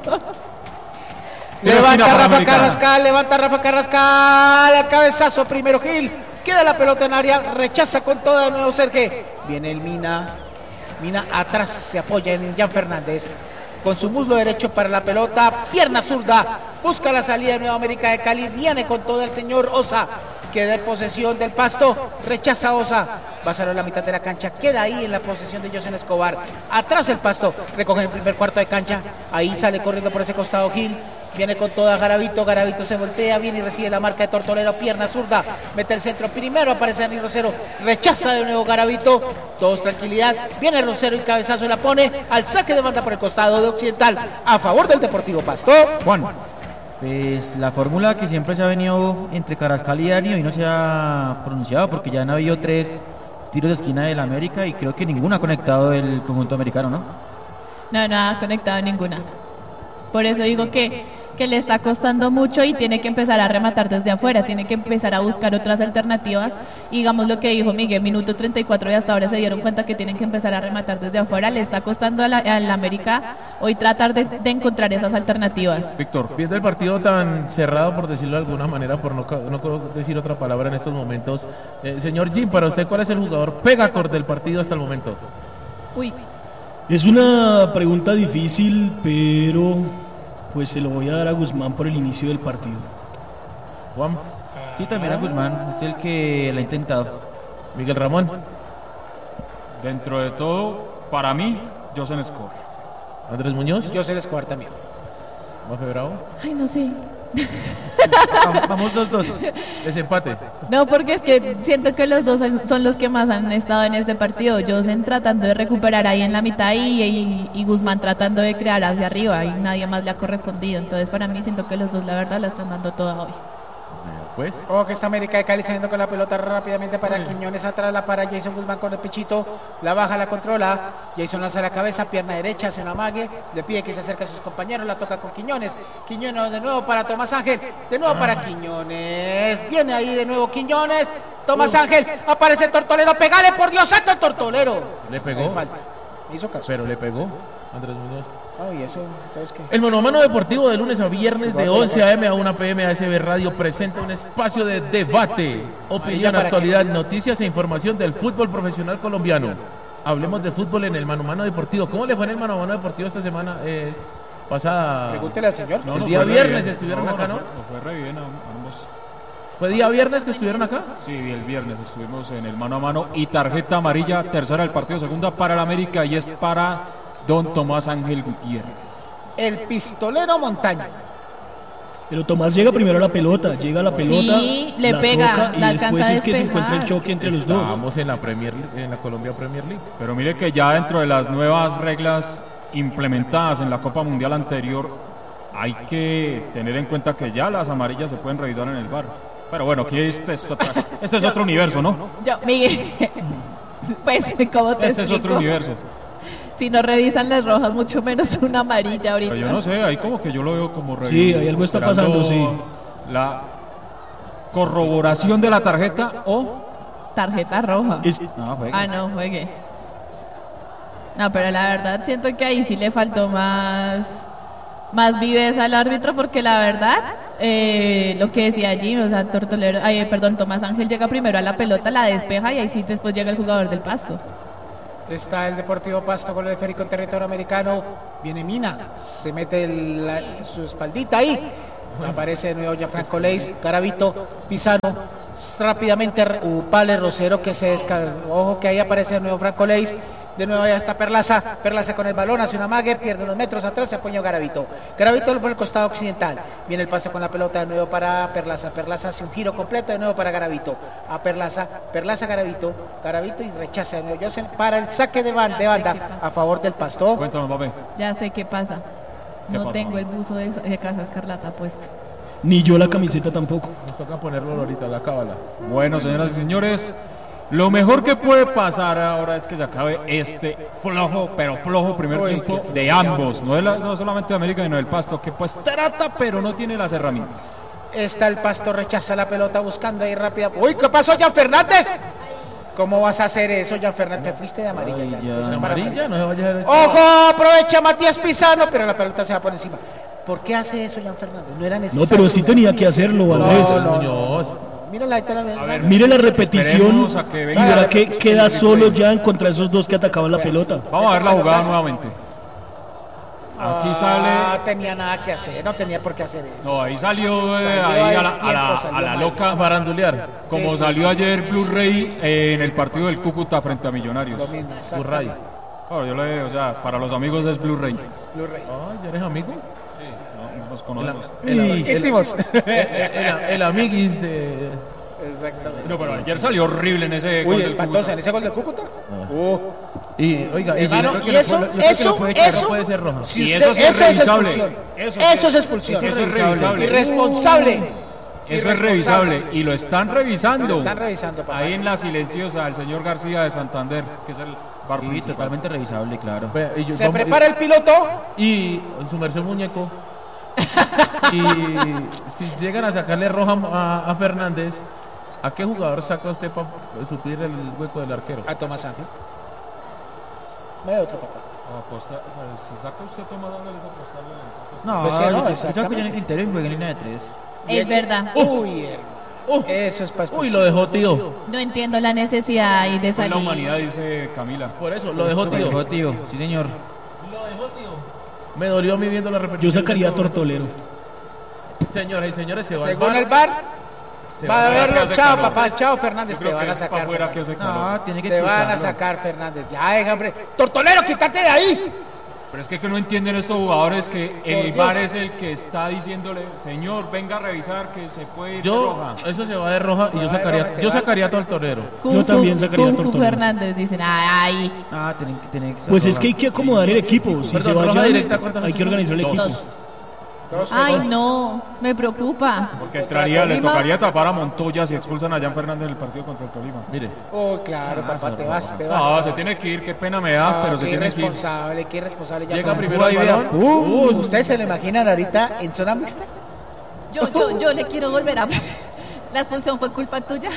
Speaker 3: Levanta
Speaker 1: para
Speaker 3: Rafa
Speaker 1: Americana.
Speaker 3: Carrascal, levanta Rafa Carrascal, al cabezazo primero Gil, queda la pelota en área, rechaza con todo de nuevo Sergio, viene el Mina, Mina atrás, se apoya en Jan Fernández, con su muslo derecho para la pelota, pierna zurda, busca la salida de Nueva América de Cali, viene con todo el señor Osa, queda en posesión del Pasto, rechaza Osa, va a salir a la mitad de la cancha, queda ahí en la posesión de Josen Escobar, atrás el Pasto, recoge el primer cuarto de cancha, ahí sale corriendo por ese costado Gil, viene con toda Garavito, Garavito se voltea, viene y recibe la marca de Tortolero, pierna zurda, mete el centro, primero aparece Dani Rosero, rechaza de nuevo Garavito, todos tranquilidad, viene Rosero y cabezazo y la pone al saque de banda por el costado de Occidental, a favor del Deportivo Pasto.
Speaker 1: Juan.
Speaker 5: Pues la fórmula que siempre se ha venido entre Carrascal y Dani hoy no se ha pronunciado porque ya han habido tres tiros de esquina del América y creo que ninguno ha conectado el conjunto americano, ¿no?
Speaker 4: No, no ha conectado ninguna. Por eso digo que, que le está costando mucho y tiene que empezar a rematar desde afuera, tiene que empezar a buscar otras alternativas. Y digamos lo que dijo Miguel, minuto treinta y cuatro y hasta ahora se dieron cuenta que tienen que empezar a rematar desde afuera. Le está costando a la, a la América hoy tratar de, de encontrar esas alternativas.
Speaker 1: Víctor.
Speaker 2: Viendo el partido tan cerrado, por decirlo de alguna manera, por no, ca- no puedo decir otra palabra en estos momentos, eh, señor Jim, para usted, ¿cuál es el jugador pegacor del partido hasta el momento?
Speaker 4: Uy,
Speaker 6: Es una pregunta difícil, pero pues se lo voy a dar a Guzmán por el inicio del partido.
Speaker 2: Juan,
Speaker 5: Sí, también a Guzmán, es el que la ha intentado.
Speaker 2: Miguel Ramón,
Speaker 1: Dentro de todo, para mí, Josen Escobar.
Speaker 2: Andrés Muñoz,
Speaker 3: Josen Escobar también.
Speaker 2: Mafe Bravo,
Speaker 4: ay no sé.
Speaker 5: Vam- Vamos dos dos.
Speaker 2: desempate.
Speaker 4: No, porque es que siento que los dos son los que más han estado en este partido. Josen tratando de recuperar ahí en la mitad y, y, y Guzmán tratando de crear hacia arriba y nadie más le ha correspondido. Entonces para mí siento que los dos la verdad la están dando toda hoy.
Speaker 2: Pues,
Speaker 3: Ojo que está América de Cali saliendo con la pelota rápidamente para Quiñones, atrás la para Jason Guzmán con el pichito, la baja, la controla, Jason lanza la cabeza, pierna derecha, hace una mague, le pide que se acerque a sus compañeros, la toca con Quiñones, Quiñones de nuevo para Tomás Ángel, de nuevo para Quiñones, viene ahí de nuevo Quiñones, Tomás Ángel, aparece Tortolero, pegale por Dios santo el Tortolero.
Speaker 2: le pegó,
Speaker 3: Hay falta, me hizo caso.
Speaker 2: pero le pegó Andrés Muñoz.
Speaker 3: Ay, eso, entonces qué.
Speaker 2: El Mano a Mano Deportivo de lunes a viernes de once a eme a una pe eme a ese be Radio presenta un espacio de debate, opinión,
Speaker 3: ¿para
Speaker 2: actualidad, noticias e información del fútbol profesional colombiano. Hablemos de fútbol en el Mano a Mano Deportivo. ¿Cómo le fue en el Mano a Mano Deportivo esta semana eh, pasada?
Speaker 3: Pregúntele al señor.
Speaker 2: El día
Speaker 1: fue re
Speaker 2: viernes
Speaker 1: bien.
Speaker 2: estuvieron acá, ¿no?
Speaker 1: Nos fue re bien a ambos.
Speaker 2: ¿Fue día viernes que estuvieron acá?
Speaker 1: Sí, el viernes estuvimos en el mano a mano y tarjeta amarilla, tercera del partido, segunda para el América y es para don Tomás Ángel Gutiérrez.
Speaker 3: El pistolero Montaña.
Speaker 6: Pero Tomás llega primero a la pelota, llega a la pelota,
Speaker 4: Sí, le
Speaker 6: la
Speaker 4: pega,
Speaker 6: toca, y
Speaker 4: la
Speaker 6: después
Speaker 4: alcanza a
Speaker 6: es que se
Speaker 4: despejar.
Speaker 6: encuentra el choque entre los dos.
Speaker 2: Estábamos en la Premier League, en la Colombia Premier League.
Speaker 1: Pero mire que ya dentro de las nuevas reglas implementadas en la Copa Mundial anterior, hay que tener en cuenta que ya las amarillas se pueden revisar en el V A R. Pero bueno, aquí este es, otra- este es otro universo, ¿no?
Speaker 4: Yo, Miguel, pues, ¿cómo te
Speaker 1: Este es
Speaker 4: explico?
Speaker 1: otro universo.
Speaker 4: Si no revisan las rojas, mucho menos una amarilla ahorita.
Speaker 1: Pero yo no sé, ahí como que yo lo veo como re-
Speaker 6: Sí, ahí algo está
Speaker 1: esperando
Speaker 6: pasando, sí.
Speaker 1: La corroboración de la tarjeta o
Speaker 4: Tarjeta roja.
Speaker 6: Es-
Speaker 5: No, juegue.
Speaker 4: Ah, no, juegue. No, pero la verdad siento que ahí sí le faltó más, más viveza al árbitro porque la verdad, eh, lo que decía allí, o sea, Tortolero, ay, perdón, Tomás Ángel llega primero a la pelota, la despeja y ahí sí después llega el jugador del Pasto.
Speaker 3: Está el Deportivo Pasto con el esférico en territorio americano. Viene Mina, se mete el- la- su espaldita ahí. Aparece de nuevo Gianfranco Leis, Garavito, Pisano. Rápidamente Upale, Rosero que se descarga. Ojo que ahí aparece de nuevo Franco Leis. De nuevo ya está Perlaza. Perlaza con el balón, hace una mague, pierde unos metros atrás, se apoya Garavito. Garavito por el costado occidental. Viene el pase con la pelota de nuevo para Perlaza. Perlaza hace un giro completo de nuevo para Garavito. A Perlaza, Perlaza, Garavito. Garavito y rechaza de nuevo Johnson para el saque de, ban- de banda a favor del Pasto.
Speaker 1: Cuéntanos, papi.
Speaker 4: Ya sé qué pasa.
Speaker 1: ¿Qué
Speaker 4: No
Speaker 1: pasa?
Speaker 4: tengo el buzo de, de Casa Escarlata puesto.
Speaker 6: Ni yo la camiseta tampoco.
Speaker 2: Nos toca ponerlo ahorita, la cábala.
Speaker 1: Bueno, señoras y señores, lo mejor que puede pasar ahora es que se acabe este flojo, pero flojo primer
Speaker 3: Uy,
Speaker 1: tiempo
Speaker 3: qué
Speaker 1: de ambos, no, de la- no solamente de América, sino del Pasto, que pues trata, pero no tiene las herramientas.
Speaker 3: Está el Pasto, rechaza la pelota buscando ahí rápida. Uy, ¿qué pasó, Jan Fernández? ¿Cómo vas a hacer eso, Jan Fernández? Te fuiste de amarilla.
Speaker 5: Ay,
Speaker 3: Jan.
Speaker 5: ya.
Speaker 3: Eso es para
Speaker 2: Amarilla, no se vaya a dejar.
Speaker 3: ¡Ojo! Aprovecha Matías Pisano, pero la pelota se va por encima. ¿Por qué hace eso, Jan Fernández? No era necesario.
Speaker 6: No, pero sí tenía que hacerlo, Andrés.
Speaker 3: No, no,
Speaker 2: Muñoz.
Speaker 3: Mírala, ahí está la
Speaker 1: A ver,
Speaker 6: Mire la repetición
Speaker 1: esperemos a que
Speaker 6: y
Speaker 1: venga.
Speaker 6: verá que queda solo Jan contra esos dos que atacaban la pelota.
Speaker 1: Vamos a ver la jugada nuevamente. Aquí
Speaker 3: No
Speaker 1: sale.
Speaker 3: tenía nada que hacer, no tenía por qué hacer eso.
Speaker 1: No, ahí salió, eh,
Speaker 3: Salió
Speaker 1: ahí
Speaker 3: a
Speaker 1: a la,
Speaker 3: destiempo,
Speaker 1: a la-
Speaker 3: salió
Speaker 1: a la
Speaker 3: mal.
Speaker 1: loca,
Speaker 2: A farandulear.
Speaker 1: como
Speaker 3: Sí, sí,
Speaker 1: salió
Speaker 3: sí.
Speaker 1: ayer Blu-ray eh, en el partido del Cúcuta frente a Millonarios.
Speaker 3: Lo mismo,
Speaker 2: Burray.
Speaker 3: exactamente.
Speaker 1: Claro, yo le, o sea, para los amigos es Blu-ray.
Speaker 3: Blu-ray.
Speaker 2: Ay, ¿ya eres amigo?
Speaker 1: No, nos
Speaker 2: El,
Speaker 1: conocemos.
Speaker 2: el, el,
Speaker 3: Íntimos.
Speaker 2: el- el- el amiguis de...
Speaker 3: Exactamente.
Speaker 1: No, pero ayer salió horrible en ese
Speaker 3: Uy,
Speaker 1: gol del
Speaker 3: espantosa,
Speaker 1: Cúcuta.
Speaker 3: en ese gol del Cúcuta. Uh,
Speaker 2: Y, oiga, y,
Speaker 3: hermano,
Speaker 2: yo creo
Speaker 3: y
Speaker 2: que
Speaker 3: eso,
Speaker 2: lo- yo creo que
Speaker 3: eso,
Speaker 2: lo puede echar,
Speaker 3: eso,
Speaker 2: no puede ser roja.
Speaker 3: si
Speaker 1: Y
Speaker 3: usted-
Speaker 1: eso sí es
Speaker 3: eso es
Speaker 1: revisable.
Speaker 3: expulsión.
Speaker 1: Eso
Speaker 3: Eso,
Speaker 1: sí-
Speaker 3: es expulsión.
Speaker 1: eso es revisable.
Speaker 3: Irresponsable.
Speaker 1: Eso es
Speaker 3: Irresponsable.
Speaker 1: revisable y lo están revisando.
Speaker 3: Lo están revisando, papá.
Speaker 1: Ahí en la silenciosa, el señor García de Santander, que es el bar
Speaker 5: Sí,
Speaker 1: principal.
Speaker 5: totalmente revisable, claro.
Speaker 2: Vea, y yo-
Speaker 3: Se
Speaker 2: vamos-
Speaker 3: prepara el piloto.
Speaker 2: Y su merced muñeco. Y si llegan a sacarle roja a, a Fernández, ¿a qué jugador saca usted para suplir el hueco del arquero?
Speaker 3: A Tomás Ángel. Me da otro, papá.
Speaker 1: Apostar- pues, si saca usted Tomás Ángel es apostarle.
Speaker 5: No,
Speaker 3: Pues sí, no,
Speaker 5: yo- yo creo que
Speaker 3: exactamente.
Speaker 5: ya en Quintero y juega en línea de tres.
Speaker 4: Es verdad.
Speaker 3: Uy, hermano.
Speaker 2: Uh,
Speaker 3: Eso es para
Speaker 2: uy, lo dejó tío.
Speaker 4: No entiendo la necesidad ahí de
Speaker 1: Fue
Speaker 4: salir.
Speaker 1: la humanidad, dice Camila.
Speaker 2: Por eso, lo dejó tío.
Speaker 5: Tío, tío, sí señor.
Speaker 2: Lo dejó tío. Me dolió a mí viendo la repetición.
Speaker 6: Yo sacaría a
Speaker 2: de ese
Speaker 6: Tortolero.
Speaker 2: gol. Señoras y señores, se va
Speaker 3: Según
Speaker 2: al
Speaker 3: el
Speaker 2: bar.
Speaker 3: bar,
Speaker 2: Se
Speaker 3: va
Speaker 2: va
Speaker 3: a
Speaker 2: al bar.
Speaker 3: verlo.
Speaker 1: hace
Speaker 3: Chao,
Speaker 1: calor.
Speaker 3: papá. Chao, Fernández.
Speaker 1: Yo
Speaker 3: Te
Speaker 1: creo
Speaker 3: van
Speaker 1: que
Speaker 3: a
Speaker 1: es para
Speaker 3: sacar.
Speaker 1: afuera que
Speaker 3: Fernández.
Speaker 1: hace calor.
Speaker 5: No, tiene que
Speaker 3: Te van a
Speaker 5: expulsarlo.
Speaker 3: sacar, Fernández. Ya, venga, hombre. Tortolero, quítate de ahí.
Speaker 1: Pero es que, que no entienden estos jugadores que el
Speaker 3: Dios.
Speaker 1: V A R es el que está diciéndole, señor, venga a revisar que se puede ir de
Speaker 2: Yo,
Speaker 1: roja.
Speaker 2: eso se va de roja y yo
Speaker 3: Va de
Speaker 2: sacaría,
Speaker 3: roja, te
Speaker 2: yo
Speaker 3: vas.
Speaker 2: sacaría a Tortolero.
Speaker 4: Kung
Speaker 6: Yo
Speaker 4: Fu-
Speaker 6: también sacaría
Speaker 4: Kung
Speaker 6: a
Speaker 4: Fu
Speaker 6: Tortolero.
Speaker 4: Fernández, dicen, ay,
Speaker 5: Ah, tiene que tiene que ser
Speaker 6: Pues es
Speaker 5: roja.
Speaker 6: que hay que acomodar el equipo. Si
Speaker 2: Perdón,
Speaker 6: se va
Speaker 2: roja
Speaker 6: Jan,
Speaker 2: directa, ¿cuántas
Speaker 6: hay que
Speaker 2: son?
Speaker 6: organizar el
Speaker 2: Dos.
Speaker 6: equipo.
Speaker 3: Dos,
Speaker 4: ay,
Speaker 3: dos.
Speaker 4: no, me preocupa.
Speaker 1: Porque entraría, le
Speaker 3: Tolima.
Speaker 1: tocaría tapar a Montoya si expulsan a Jan Fernández en el partido contra el Tolima.
Speaker 2: Mire,
Speaker 3: Oh, claro, papá, te vas, te vas.
Speaker 1: No,
Speaker 3: te
Speaker 1: se
Speaker 3: vas.
Speaker 1: tiene que ir, qué pena me da,
Speaker 3: Ah,
Speaker 1: pero se
Speaker 3: qué
Speaker 1: tiene que ir.
Speaker 3: irresponsable, qué irresponsable. Ya
Speaker 2: llega
Speaker 3: Fernández.
Speaker 2: primero el balón.
Speaker 3: Uh, ¿Ustedes se lo imaginan ahorita en zona mixta?
Speaker 4: Yo, yo, yo le quiero volver a... La expulsión fue culpa tuya.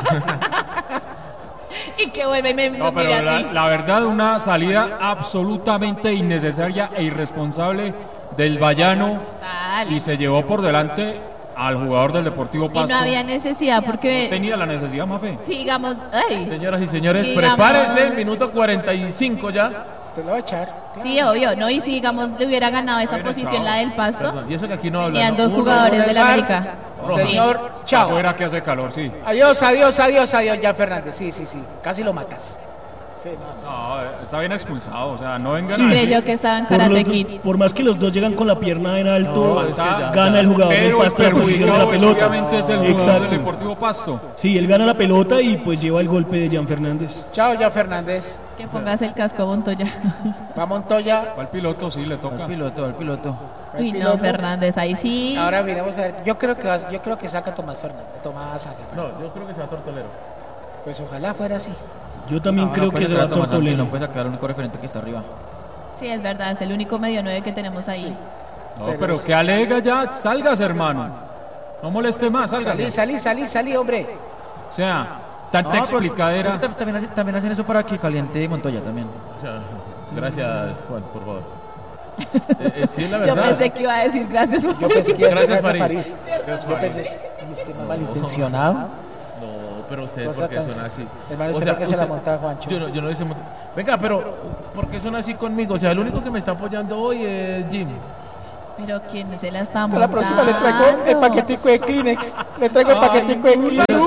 Speaker 4: Y que vuelve y me
Speaker 1: No,
Speaker 4: me mire
Speaker 1: pero la,
Speaker 4: así.
Speaker 1: la verdad, una salida absolutamente innecesaria e irresponsable del Bayano
Speaker 4: Tal.
Speaker 1: y se llevó por delante al jugador del Deportivo
Speaker 4: Y
Speaker 1: Pasto.
Speaker 4: no había necesidad porque,
Speaker 1: Tenía la necesidad, Mafe.
Speaker 4: si digamos, ay,
Speaker 2: señoras y señores,
Speaker 4: Digamos-
Speaker 2: prepárense, minuto cuarenta y cinco ya.
Speaker 3: Te lo voy a echar. claro.
Speaker 4: sí, obvio, ¿no? Y si, digamos, le hubiera ganado esa
Speaker 1: Bueno,
Speaker 4: posición,
Speaker 1: chao.
Speaker 4: la del Pasto,
Speaker 2: Perdón, y eso que aquí no hablan.
Speaker 4: tenían
Speaker 2: ¿no?
Speaker 4: dos
Speaker 2: Uno-
Speaker 4: jugadores
Speaker 3: Con el
Speaker 4: del
Speaker 3: bar,
Speaker 4: América.
Speaker 3: Señor, chao.
Speaker 1: Afuera que hace calor, sí.
Speaker 3: Adiós, adiós, adiós, adiós, ya Fernández. Sí, sí, sí. Casi lo matas. Sí, no.
Speaker 1: No, está bien expulsado, o sea, no vengan
Speaker 6: Sí.
Speaker 1: a
Speaker 4: Creyó
Speaker 1: decir-
Speaker 4: que estaba en
Speaker 6: Por,
Speaker 4: Karate
Speaker 6: los dos-
Speaker 4: Kid.
Speaker 6: por más que los dos llegan con la pierna en alto,
Speaker 2: No, es que ya-
Speaker 6: gana el jugador del
Speaker 1: Pero el
Speaker 6: Pasto la posición de la
Speaker 1: perjudicado es
Speaker 6: pelota.
Speaker 1: obviamente es el jugador
Speaker 6: Exacto.
Speaker 1: del Deportivo Pasto.
Speaker 6: Sí, él gana la pelota y pues lleva el golpe de Jan Fernández.
Speaker 3: Chao, ya Fernández.
Speaker 4: Que pongas el casco Montoya.
Speaker 3: Va Montoya.
Speaker 1: Va el piloto, sí, le toca.
Speaker 5: Al piloto, al piloto.
Speaker 3: va el
Speaker 4: Uy, no,
Speaker 3: piloto.
Speaker 4: Fernández, ahí sí.
Speaker 3: Ahora miremos a ver. Yo creo que vas- yo creo que saca Tomás Fernández. Tomás Ángel.
Speaker 2: No, yo creo que se va Tortolero.
Speaker 3: Pues ojalá fuera así.
Speaker 6: Yo también
Speaker 5: No,
Speaker 6: creo
Speaker 5: no
Speaker 6: que
Speaker 5: puede
Speaker 6: se
Speaker 5: sacar
Speaker 6: va
Speaker 5: a Tomás Ángel,
Speaker 6: Tortolero.
Speaker 5: No puede sacar al único referente que está arriba.
Speaker 4: Sí, es verdad, es el único medio nueve que tenemos ahí.
Speaker 1: No,
Speaker 3: Pero
Speaker 1: pero
Speaker 3: es-
Speaker 1: que alega ya, salgas, hermano. No moleste más,
Speaker 3: Salí,
Speaker 1: salgas.
Speaker 3: salí, salí, salí, hombre.
Speaker 1: O sea, tanta
Speaker 5: No, pero-
Speaker 1: explicadera.
Speaker 5: pero También, hacen- también hacen eso para que caliente Montoya también.
Speaker 2: O sea, gracias, Juan, por favor. Eh, eh, sí, es la
Speaker 4: Yo
Speaker 2: verdad.
Speaker 4: pensé que iba a decir gracias.
Speaker 3: Yo pensé que iba a ser
Speaker 2: Gracias,
Speaker 3: gracias,
Speaker 2: Farid.
Speaker 3: Farid. Yo pensé. Y es que no malintencionado.
Speaker 2: No, pero usted,
Speaker 3: Cosa
Speaker 2: porque
Speaker 3: tan-
Speaker 2: son así.
Speaker 3: Hermano,
Speaker 2: O
Speaker 3: usted
Speaker 2: sea,
Speaker 3: por qué se la
Speaker 2: usted-
Speaker 3: monta, Juancho.
Speaker 2: Yo no, yo no hice monta- Venga, pero ¿por qué son así conmigo? O sea, el único que me está apoyando hoy es Jim.
Speaker 4: Pero ¿quién se la está
Speaker 3: A
Speaker 4: montando?
Speaker 3: la próxima le traigo el paquetico de Kleenex. Le traigo el paquetico de Kleenex.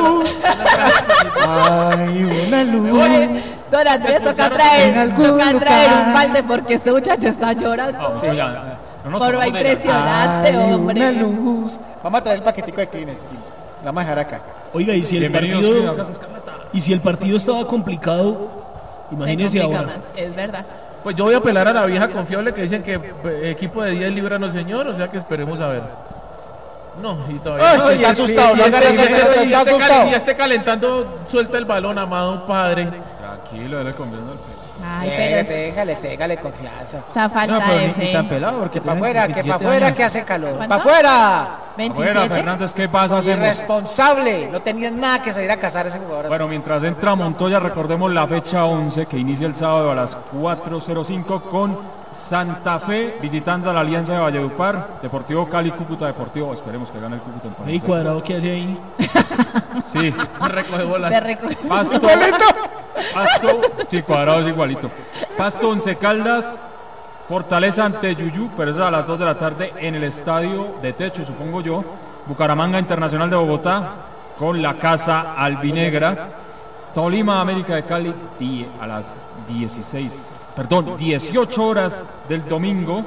Speaker 5: Ay, una luz.
Speaker 4: Oye, don Andrés, toca
Speaker 5: en
Speaker 4: traer,
Speaker 5: algún
Speaker 4: toca traer
Speaker 5: lugar.
Speaker 4: un balde porque este muchacho está llorando.
Speaker 1: No,
Speaker 4: Sí.
Speaker 1: ya, no nos
Speaker 4: Forma
Speaker 1: tomamos de ella.
Speaker 4: impresionante,
Speaker 5: Ay,
Speaker 4: hombre.
Speaker 5: una luz.
Speaker 3: Vamos a traer el paquetico de Kleenex. La vamos a dejar acá.
Speaker 6: Oiga, y si el
Speaker 1: Bienvenidos
Speaker 6: partido
Speaker 1: a Casa Escarlata.
Speaker 6: y si el partido estaba complicado,
Speaker 4: Se
Speaker 6: imagínese
Speaker 4: complica
Speaker 6: ahora.
Speaker 4: más, es verdad.
Speaker 2: Pues yo voy a apelar a la vieja confiable que dicen que eh, equipo de diez líbranos señor, o sea que esperemos a ver. No, y todavía.
Speaker 3: Ay,
Speaker 2: no,
Speaker 3: está
Speaker 2: y
Speaker 3: asustado,
Speaker 2: y
Speaker 3: no agarre esa
Speaker 2: y
Speaker 3: pelota,
Speaker 2: y
Speaker 3: está
Speaker 2: este cal-
Speaker 3: asustado.
Speaker 2: y este calentando, suelta el balón, amado padre.
Speaker 1: Tranquilo, dale confianza al pelo.
Speaker 4: Ay, pero
Speaker 3: Déjale,
Speaker 4: es-
Speaker 3: déjale, déjale confianza.
Speaker 4: esa falta
Speaker 5: No, pero
Speaker 4: de
Speaker 5: ni, ni
Speaker 4: fe.
Speaker 5: tan pelado porque
Speaker 3: Que para
Speaker 5: tiene
Speaker 3: afuera, que para
Speaker 5: veintisiete
Speaker 3: afuera
Speaker 5: años.
Speaker 3: que hace calor.
Speaker 4: ¿Cuánto?
Speaker 3: ¡Para afuera!
Speaker 1: Afuera,
Speaker 4: veintisiete.
Speaker 1: Fernández, ¿qué pasa? Hacemos.
Speaker 3: Irresponsable. No tenía nada que salir a cazar a ese jugador.
Speaker 1: Bueno, mientras entra Montoya, recordemos la fecha once que inicia el sábado a las cuatro cero cinco con Santa Fe visitando a la Alianza de Valledupar, Deportivo Cali, Cúcuta Deportivo. Esperemos que gane el Cúcuta en
Speaker 6: Ey,
Speaker 1: París.
Speaker 6: Cuadrado, ¿qué hace ahí?
Speaker 1: Sí,
Speaker 2: Recoge bolas.
Speaker 4: De reco-
Speaker 1: Pasto, Pasto, sí, Cuadrado es igualito. Pasto, Once Caldas, Fortaleza ante Yuyú, pero es a las dos de la tarde en el estadio de techo, supongo yo. Bucaramanga Internacional de Bogotá con la Casa Albinegra. Tolima, América de Cali, die- a las dieciséis, perdón, dieciocho horas del domingo.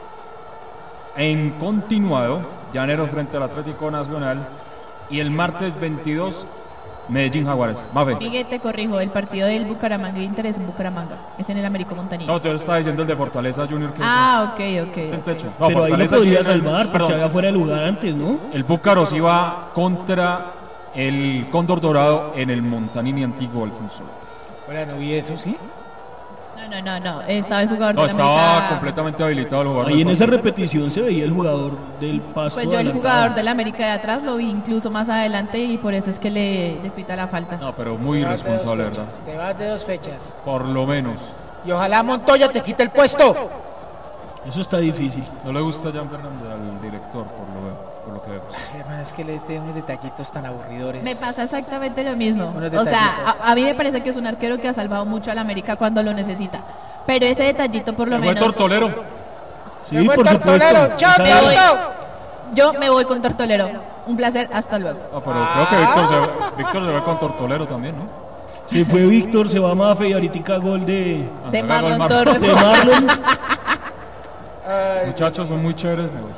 Speaker 1: En continuado, Llaneros frente al Atlético Nacional. Y el martes veintidós, Medellín Jaguares. Mabe.
Speaker 4: Miguel, te corrijo, el partido del Bucaramanga, el interés en Bucaramanga, es en el Américo Montañés.
Speaker 1: No, te lo estaba diciendo el de Fortaleza Junior. Que
Speaker 4: Ah, ok, ok.
Speaker 1: es en
Speaker 4: ok.
Speaker 1: techo. No,
Speaker 6: Pero ahí lo
Speaker 1: Fortaleza
Speaker 6: podría
Speaker 1: sí es el-
Speaker 6: salvar porque
Speaker 1: perdón,
Speaker 6: había fuera de lugar antes, ¿no?
Speaker 1: el Búcaros iba contra el Cóndor Dorado en el Montanini Antiguo Alfonso López.
Speaker 3: Bueno, no vi eso, ¿sí?
Speaker 4: No, no, no, no, estaba el jugador
Speaker 1: No,
Speaker 4: de la
Speaker 1: estaba
Speaker 4: América.
Speaker 1: completamente habilitado el jugador.
Speaker 6: Ahí
Speaker 1: del
Speaker 6: en esa
Speaker 1: Pasto.
Speaker 6: repetición se veía el jugador del Pasto.
Speaker 4: Pues yo el
Speaker 6: adelantado.
Speaker 4: jugador de la América de atrás lo vi incluso más adelante y por eso es que le, le pita la falta.
Speaker 1: No, pero muy
Speaker 3: Te vas de dos
Speaker 1: irresponsable, ¿verdad?
Speaker 3: fechas, Te vas de dos fechas.
Speaker 1: Por lo menos.
Speaker 3: Y ojalá Montoya te quite el puesto.
Speaker 6: Eso está difícil.
Speaker 1: No le gusta Jan Fernández al director, por lo, veo- por lo que veo.
Speaker 3: Ay, hermano, es que le tengo unos detallitos tan aburridores.
Speaker 4: Me pasa exactamente lo mismo.
Speaker 3: Unos
Speaker 4: O sea,
Speaker 3: detallitos.
Speaker 4: a, a mí me parece que es un arquero que ha salvado mucho a la América cuando lo necesita. Pero ese detallito por lo
Speaker 1: Se fue
Speaker 4: menos...
Speaker 1: Tortolero.
Speaker 3: Se
Speaker 6: Sí,
Speaker 3: fue
Speaker 6: por
Speaker 3: Tortolero.
Speaker 6: supuesto.
Speaker 3: ¡Chao,
Speaker 6: Esa-
Speaker 4: Me voy.
Speaker 3: chao!
Speaker 4: Yo me voy con Tortolero. Un placer, hasta luego.
Speaker 1: Ah, pero creo que Víctor se, Víctor se va con Tortolero también, ¿no?
Speaker 6: Se fue Víctor, se va Mafe y ahorita gol de,
Speaker 1: Ah,
Speaker 4: De
Speaker 1: me haga gol
Speaker 4: Marlon Torres.
Speaker 6: de Marlon.
Speaker 1: Muchachos, son muy chéveres. me voy.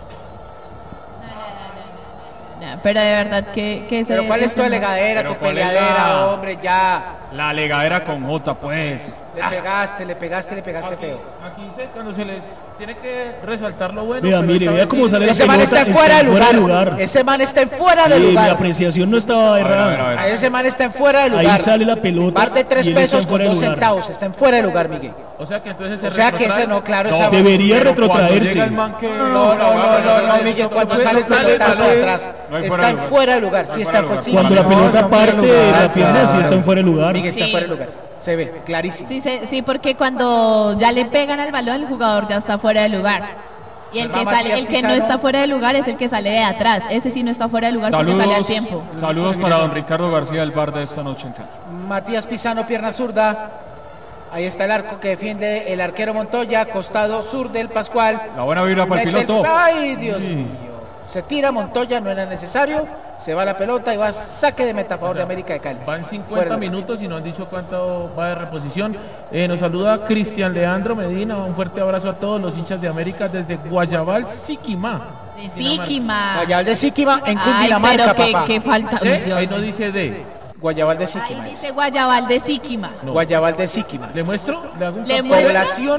Speaker 4: No, pero de verdad que, que ese...
Speaker 3: Pero ¿cuál es tu
Speaker 4: ese-
Speaker 3: alegadera,
Speaker 1: Pero
Speaker 3: tu
Speaker 1: ¿cuál es
Speaker 3: peleadera,
Speaker 1: la-
Speaker 3: hombre? Ya.
Speaker 1: La legadera con J, pues.
Speaker 3: Le pegaste, le pegaste, le pegaste feo.
Speaker 2: Aquí se, cuando se les tiene que resaltar lo bueno.
Speaker 6: Vea,
Speaker 2: pero
Speaker 6: mire,
Speaker 2: esta
Speaker 6: vea
Speaker 2: vez
Speaker 6: cómo
Speaker 2: sí.
Speaker 6: sale la
Speaker 3: Ese man
Speaker 6: pelota,
Speaker 3: está en fuera de lugar. Ese man está en fuera de
Speaker 6: Sí, mi
Speaker 3: lugar.
Speaker 6: apreciación no estaba
Speaker 1: A ver, a ver, a
Speaker 6: errada.
Speaker 1: ver.
Speaker 3: Ese man está en fuera de lugar.
Speaker 6: Ahí sale la pelota.
Speaker 3: Par de tres
Speaker 6: y él está
Speaker 3: pesos
Speaker 6: en
Speaker 3: con
Speaker 6: fuera de
Speaker 3: dos
Speaker 6: lugar.
Speaker 3: centavos. Está en fuera de lugar, Miguel.
Speaker 2: O sea que entonces se
Speaker 3: O sea que
Speaker 2: retrotrae.
Speaker 3: ese no, claro,
Speaker 1: No,
Speaker 3: esa
Speaker 6: debería
Speaker 1: pero cuando
Speaker 6: retrotraerse.
Speaker 1: llega el man que-
Speaker 3: No, no, no, no, no, Miguel, cuando sale el pelotazo de atrás,
Speaker 1: No hay fuera
Speaker 3: está
Speaker 1: de
Speaker 3: en
Speaker 1: lugar.
Speaker 3: fuera de lugar,
Speaker 1: No
Speaker 3: sí
Speaker 1: hay
Speaker 3: está en
Speaker 1: fuera de
Speaker 3: fuera. sí,
Speaker 6: Cuando la
Speaker 3: Miguel,
Speaker 6: pelota
Speaker 3: no,
Speaker 6: parte
Speaker 3: no,
Speaker 6: de
Speaker 3: no,
Speaker 6: la pierna, sí está en fuera de lugar.
Speaker 3: Miguel está en
Speaker 4: Sí.
Speaker 3: fuera de lugar, se ve, clarísimo.
Speaker 4: Sí, se- sí, porque cuando ya le pegan al balón, el jugador ya está fuera de lugar. Y el
Speaker 3: Va
Speaker 4: que,
Speaker 3: Matías
Speaker 4: sale, el que no
Speaker 3: Pizarro.
Speaker 4: está fuera de lugar es el que sale de atrás. Ese sí no está fuera de lugar porque sale al
Speaker 1: Saludos,
Speaker 4: tiempo.
Speaker 1: saludos para don Ricardo García del bar de esta noche en Cali.
Speaker 3: Matías Pisano, pierna zurda. Ahí está el arco que defiende el arquero Montoya, costado sur del Pascual.
Speaker 1: La buena vibra para el
Speaker 3: Mete
Speaker 1: piloto.
Speaker 3: Ay, Dios
Speaker 1: Sí.
Speaker 3: mío. Se tira Montoya, no era necesario. Se va la pelota y va a saque de meta a favor de América de Cali.
Speaker 2: Van
Speaker 3: Fuera
Speaker 2: cincuenta
Speaker 3: de lugar.
Speaker 2: minutos y no han dicho cuánto va de reposición. Eh, nos saluda Cristian Leandro Medina. Un fuerte abrazo a todos los hinchas de América desde Guayabal, Siquimá.
Speaker 4: De Siquima.
Speaker 3: Guayabal de Síquima en
Speaker 4: Ay,
Speaker 3: Cundinamarca,
Speaker 4: pero qué,
Speaker 3: papá.
Speaker 4: qué falta. Uy,
Speaker 2: ¿Eh?
Speaker 4: Dios
Speaker 2: Ahí no
Speaker 4: mío.
Speaker 2: dice D.
Speaker 3: Guayabal de
Speaker 4: Ahí
Speaker 3: Síquima. es.
Speaker 4: dice Guayabal de Siquima.
Speaker 2: No.
Speaker 3: Guayabal de Síquima.
Speaker 2: ¿Le muestro? ¿Le hago un
Speaker 4: Le
Speaker 2: campo?
Speaker 4: muestro.
Speaker 3: Población.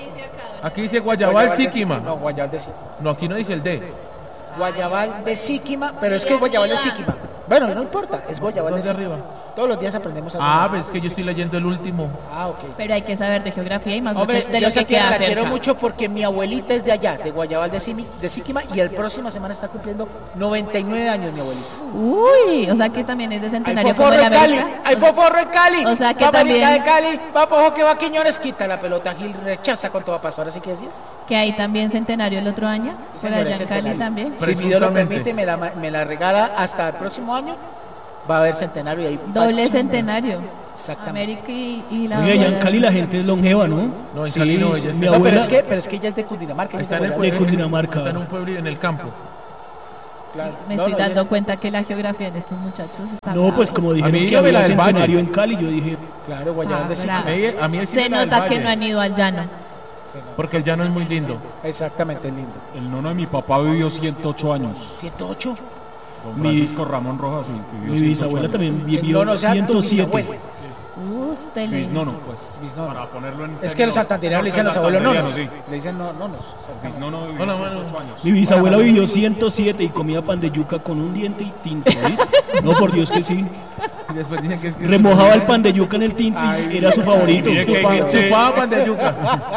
Speaker 2: Aquí dice Guayabal,
Speaker 3: Guayabal de
Speaker 2: Siquima.
Speaker 3: No, Guayabal de Síquima.
Speaker 2: No, aquí no dice el D.
Speaker 3: Guayabal de Síquima, pero es que es Guayabal de Síquima. Bueno, no importa, es Guayabal de
Speaker 2: ¿Dónde
Speaker 3: Síquima.
Speaker 2: arriba?
Speaker 3: Todos los días aprendemos algo.
Speaker 2: Ah,
Speaker 3: nuevo.
Speaker 2: pues es que yo estoy leyendo el último.
Speaker 3: Ah, ok.
Speaker 4: Pero hay que saber de geografía y más de-
Speaker 3: Hombre,
Speaker 4: de
Speaker 3: yo
Speaker 4: lo
Speaker 3: esa
Speaker 4: que
Speaker 3: tierra
Speaker 4: queda
Speaker 3: la quiero
Speaker 4: cerca.
Speaker 3: mucho porque mi abuelita es de allá, de Guayabal de, Simi- de Síquima, y el próxima semana está cumpliendo noventa y nueve años mi abuelita.
Speaker 4: Uy, o sea que también es de
Speaker 3: Hay
Speaker 4: centenario como
Speaker 3: foforro
Speaker 4: el
Speaker 3: en Cali,
Speaker 4: América.
Speaker 3: hay foforro en Cali.
Speaker 4: O sea que
Speaker 3: va América de
Speaker 4: también-
Speaker 3: Cali, va Pojo que va Quiñones, quita la pelota, Gil rechaza con toda paso. Ahora sí que decías.
Speaker 4: Que hay también centenario el otro año. Por
Speaker 3: Señor,
Speaker 4: allá
Speaker 3: es
Speaker 4: en Cali
Speaker 3: centenario.
Speaker 4: también.
Speaker 3: Si mi Dios lo
Speaker 2: Presuntamente.
Speaker 3: permite, me la, me la regala hasta el próximo año. Va a haber centenario y ahí.
Speaker 4: Doble
Speaker 3: va-
Speaker 4: centenario.
Speaker 3: Exactamente.
Speaker 4: América y, y la
Speaker 6: Oye, allá en
Speaker 4: bola.
Speaker 6: Cali la gente es longeva, ¿no?
Speaker 2: No, en
Speaker 6: Sí,
Speaker 2: Cali no, ella es-
Speaker 6: mi
Speaker 3: No, pero
Speaker 6: abuela
Speaker 3: es que, pero es que ella es de Cundinamarca. ella es
Speaker 2: Está en el
Speaker 3: de
Speaker 2: pueblo,
Speaker 6: de Cundinamarca.
Speaker 2: está en un pueblo en el campo.
Speaker 3: Claro.
Speaker 4: Me
Speaker 3: No,
Speaker 4: estoy
Speaker 3: no, ella
Speaker 4: dando
Speaker 3: es-
Speaker 4: cuenta que la geografía de estos muchachos está
Speaker 6: No,
Speaker 4: brava.
Speaker 6: pues como dijeron
Speaker 2: mí
Speaker 6: que
Speaker 2: dígame la
Speaker 6: había
Speaker 2: del Valle.
Speaker 6: centenario en Cali, yo dije,
Speaker 3: Claro, Guayabal
Speaker 4: Ah,
Speaker 3: de Sigma.
Speaker 4: brava.
Speaker 2: A mí, a mí es
Speaker 4: Se
Speaker 2: la del
Speaker 4: nota que
Speaker 2: Valle,
Speaker 4: no han ido al llano.
Speaker 2: porque el llano es muy lindo.
Speaker 3: Exactamente, lindo.
Speaker 1: El nono de mi papá vivió ciento ocho años.
Speaker 3: ciento ocho.
Speaker 1: Don
Speaker 6: Mi-
Speaker 1: Francisco Ramón Rojas sí, vivió
Speaker 6: mi
Speaker 1: ciento ocho
Speaker 6: bisabuela
Speaker 1: años.
Speaker 6: también
Speaker 3: El
Speaker 6: vivió
Speaker 3: nono sea tu
Speaker 6: ciento siete.
Speaker 3: bisabuelo.
Speaker 4: Usted
Speaker 1: Bis nono, pues.
Speaker 3: Bisnono.
Speaker 1: Para ponerlo en
Speaker 3: Es que los santandereanos le dicen a los abuelos nonos.
Speaker 1: Sí.
Speaker 3: Le dicen no, nonos. exactamente.
Speaker 1: Bis nono vivió
Speaker 2: Hola,
Speaker 1: ciento ocho
Speaker 2: mano.
Speaker 1: años.
Speaker 6: Mi bisabuela vivió ciento siete y comía pan de yuca con un diente y tinto, ¿ves? No, por Dios que sí.
Speaker 2: Y después dicen que es que
Speaker 6: Remojaba el pan de yuca en el tinto y era su favorito.
Speaker 1: mire que hay
Speaker 2: Chupaba-
Speaker 1: gente-
Speaker 2: chupaba pan de yuca.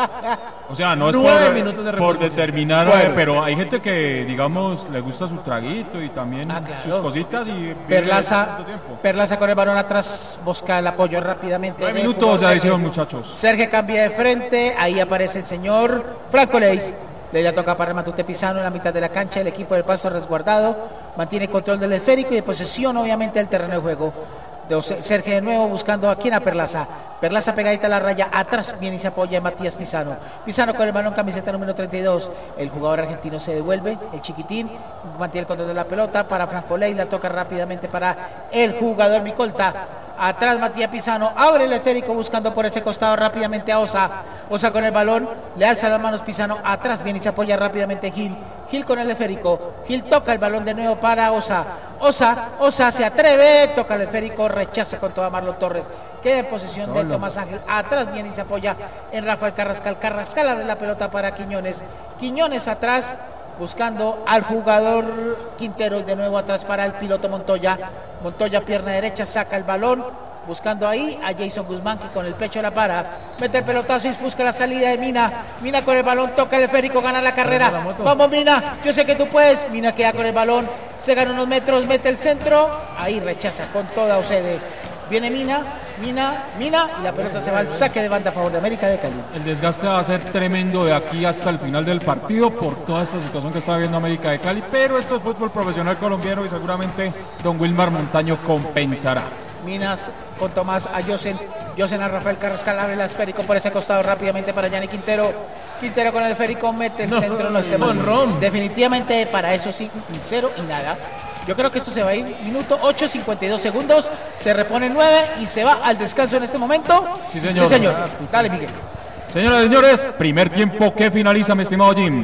Speaker 1: O sea, no es
Speaker 2: Nueve
Speaker 1: por,
Speaker 2: minutos de
Speaker 1: por
Speaker 2: reposición.
Speaker 1: determinar,
Speaker 3: Bueno.
Speaker 1: eh, pero hay gente que, digamos, le gusta su traguito y también
Speaker 3: Ah, claro.
Speaker 1: sus cositas y vive
Speaker 3: Perlaza,
Speaker 1: tanto tiempo.
Speaker 3: Perlaza con el balón atrás, busca el apoyo rápidamente.
Speaker 1: Nueve
Speaker 3: del
Speaker 1: minutos
Speaker 3: jugador
Speaker 1: de adición,
Speaker 3: Sergio.
Speaker 1: muchachos.
Speaker 3: Sergio cambia de frente, ahí aparece el señor Franco Leis. Le la toca para Matute Pisano en la mitad de la cancha, el equipo del Pasto resguardado, mantiene control del esférico y de posesión obviamente del terreno de juego. De Sergio de nuevo buscando a quien a Perlaza. Perlaza pegadita a la raya, atrás viene y se apoya en Matías Pisano. Pisano con el balón, camiseta número treinta y dos. El jugador argentino se devuelve, el chiquitín, mantiene el control de la pelota para Franco Leis, la toca rápidamente para el jugador Micolta. Atrás Matías Pisano, abre el esférico buscando por ese costado rápidamente a Osa. Osa con el balón, le alza las manos Pisano, atrás viene y se apoya rápidamente Gil. Gil con el esférico, Gil toca el balón de nuevo para Osa. Osa, Osa se atreve, toca el esférico, rechaza con toda Marlon Torres. Queda en posición de Tomás Ángel, atrás viene y se apoya en Rafael Carrascal. Carrascal abre la pelota para Quiñones. Quiñones atrás, buscando al jugador Quintero, de nuevo atrás para el piloto Montoya. Montoya, pierna derecha, saca el balón, buscando ahí a Jason Guzmán, que con el pecho la para, mete el pelotazo y busca la salida de Mina. Mina con el balón, toca el esférico, gana la carrera. Vamos Mina, yo sé que tú puedes. Mina queda con el balón, se gana unos metros, mete el centro, ahí rechaza con toda Ocede. Viene Mina, Mina, Mina, y la pelota se va al saque de banda a favor de América de Cali.
Speaker 1: El desgaste va a ser tremendo de aquí hasta el final del partido por toda esta situación que está viviendo América de Cali, pero esto es fútbol profesional colombiano y seguramente don Wilmar Montaño compensará.
Speaker 3: Minas con Tomás a Yosen, Yosen a Rafael Carrascal, abre el esférico por ese costado rápidamente para Yanni Quintero. Quintero con el esférico, mete el
Speaker 2: No,
Speaker 3: centro, no hacemos.
Speaker 2: Monrón.
Speaker 3: Definitivamente para eso sí, cero y nada. Yo creo que esto se va a ir minuto ocho, cincuenta y dos segundos, se repone nueve y se va al descanso en este momento.
Speaker 1: Sí, señor.
Speaker 3: Sí, señor. Dale, Miguel.
Speaker 1: Señoras y señores, primer tiempo que finaliza, mi estimado Jim.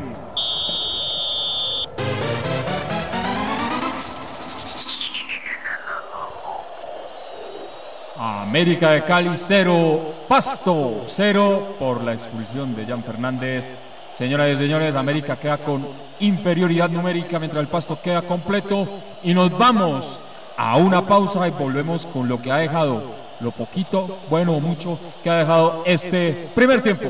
Speaker 1: América de Cali cero, Pasto cero por la expulsión de Jan Fernández. Señoras y señores, América queda con inferioridad numérica mientras el Pasto queda completo y nos vamos a una pausa y volvemos con lo que ha dejado, lo poquito, bueno o mucho que ha dejado este primer tiempo.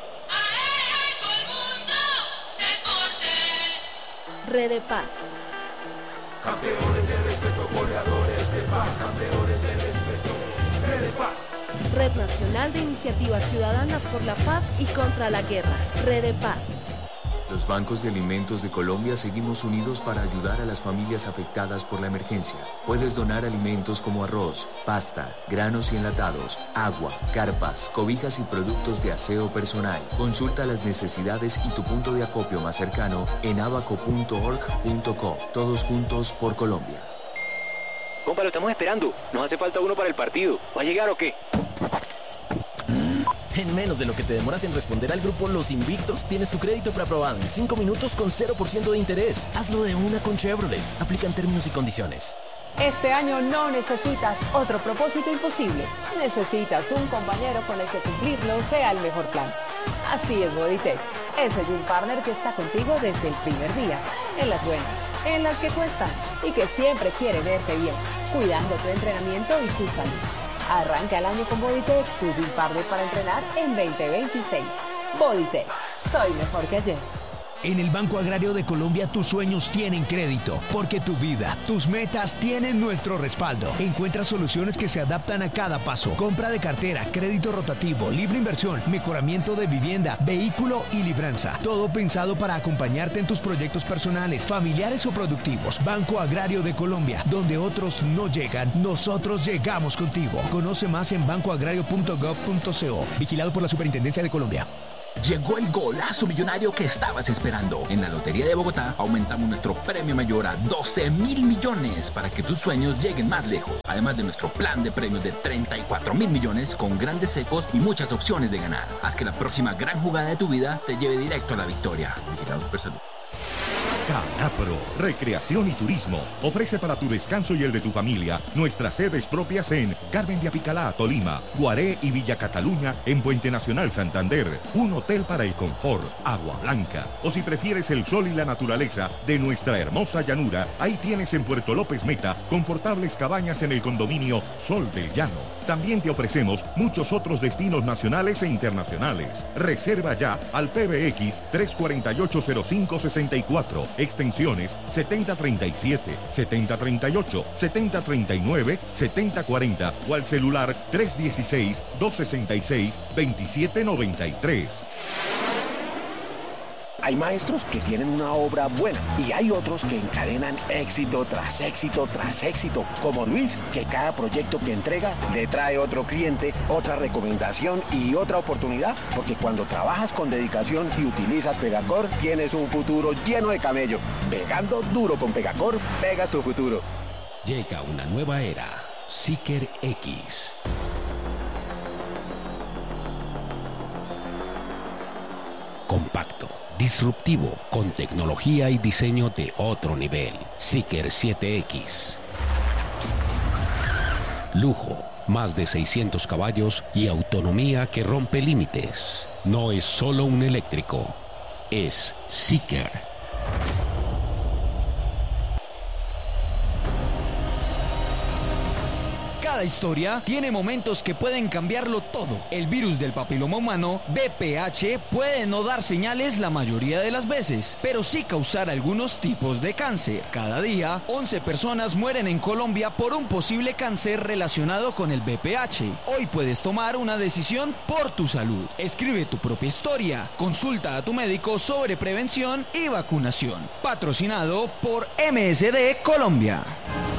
Speaker 7: Red de Paz.
Speaker 8: Campeones de respeto, goleadores de paz, campeones de respeto, Red de Paz.
Speaker 7: Red Nacional de Iniciativas Ciudadanas por la Paz y contra la Guerra. Red de Paz.
Speaker 9: Los bancos de alimentos de Colombia seguimos unidos para ayudar a las familias afectadas por la emergencia. Puedes donar alimentos como arroz, pasta, granos y enlatados, agua, carpas, cobijas y productos de aseo personal. Consulta las necesidades y tu punto de acopio más cercano en abaco punto org punto co. Todos juntos por Colombia.
Speaker 10: Compa, lo estamos esperando. Nos hace falta uno para el partido. ¿Va a llegar o qué?
Speaker 11: En menos de lo que te demoras en responder al grupo Los Invictos, tienes tu crédito preaprobado en cinco minutos con cero por ciento de interés. Hazlo de una con Chevrolet. Aplican términos y condiciones.
Speaker 12: Este año no necesitas otro propósito imposible. Necesitas un compañero con el que cumplirlo sea el mejor plan. Así es Bodytech, ese Gym Partner que está contigo desde el primer día. En las buenas, en las que cuestan y que siempre quiere verte bien, cuidando tu entrenamiento y tu salud. Arranca el año con Bodytech, tu Gym Partner para entrenar en veinte veintiséis. Bodytech, soy mejor que ayer.
Speaker 13: En el Banco Agrario de Colombia tus sueños tienen crédito, porque tu vida, tus metas tienen nuestro respaldo. Encuentra soluciones que se adaptan a cada paso. Compra de cartera, crédito rotativo, libre inversión, mejoramiento de vivienda, vehículo y libranza. Todo pensado para acompañarte en tus proyectos personales, familiares o productivos. Banco Agrario de Colombia, donde otros no llegan, nosotros llegamos contigo. Conoce más en banco agrario punto gov punto co. Vigilado por la Superintendencia de Colombia.
Speaker 14: Llegó el golazo millonario que estabas esperando. En la Lotería de Bogotá aumentamos nuestro premio mayor a doce mil millones para que tus sueños lleguen más lejos. Además de nuestro plan de premios de treinta y cuatro mil millones con grandes secos y muchas opciones de ganar. Haz que la próxima gran jugada de tu vida te lleve directo a la victoria. Vigilado Supersalud.
Speaker 15: Canapro, Recreación y Turismo, ofrece para tu descanso y el de tu familia nuestras sedes propias en Carmen de Apicalá, Tolima, Guaré y Villa Cataluña en Puente Nacional, Santander, un hotel para el confort, Agua Blanca, o si prefieres el sol y la naturaleza de nuestra hermosa llanura, ahí tienes en Puerto López Meta confortables cabañas en el condominio Sol del Llano. También te ofrecemos muchos otros destinos nacionales e internacionales. Reserva ya al P B X tres cuatro ocho cero cinco seis cuatro, extensiones setenta treinta y siete, setenta treinta y ocho, setenta treinta y nueve, setenta cuarenta o al celular tres uno seis, dos seis seis, dos siete nueve tres.
Speaker 16: Hay maestros que tienen una obra buena y hay otros que encadenan éxito tras éxito tras éxito, como Luis, que cada proyecto que entrega le trae otro cliente, otra recomendación y otra oportunidad, porque cuando trabajas con dedicación y utilizas Pegacor, tienes un futuro lleno de camello. Pegando duro con Pegacor, pegas tu futuro.
Speaker 17: Llega una nueva era, Seeker X. Compacto, disruptivo, con tecnología y diseño de otro nivel. Seeker siete X. Lujo, más de seiscientos caballos y autonomía que rompe límites. No es solo un eléctrico, es Seeker.
Speaker 18: Cada historia tiene momentos que pueden cambiarlo todo. El virus del papiloma humano, V P H, puede no dar señales la mayoría de las veces, pero sí causar algunos tipos de cáncer. Cada día, once personas mueren en Colombia por un posible cáncer relacionado con el V P H. Hoy puedes tomar una decisión por tu salud. Escribe tu propia historia. Consulta a tu médico sobre prevención y vacunación. Patrocinado por M S D Colombia.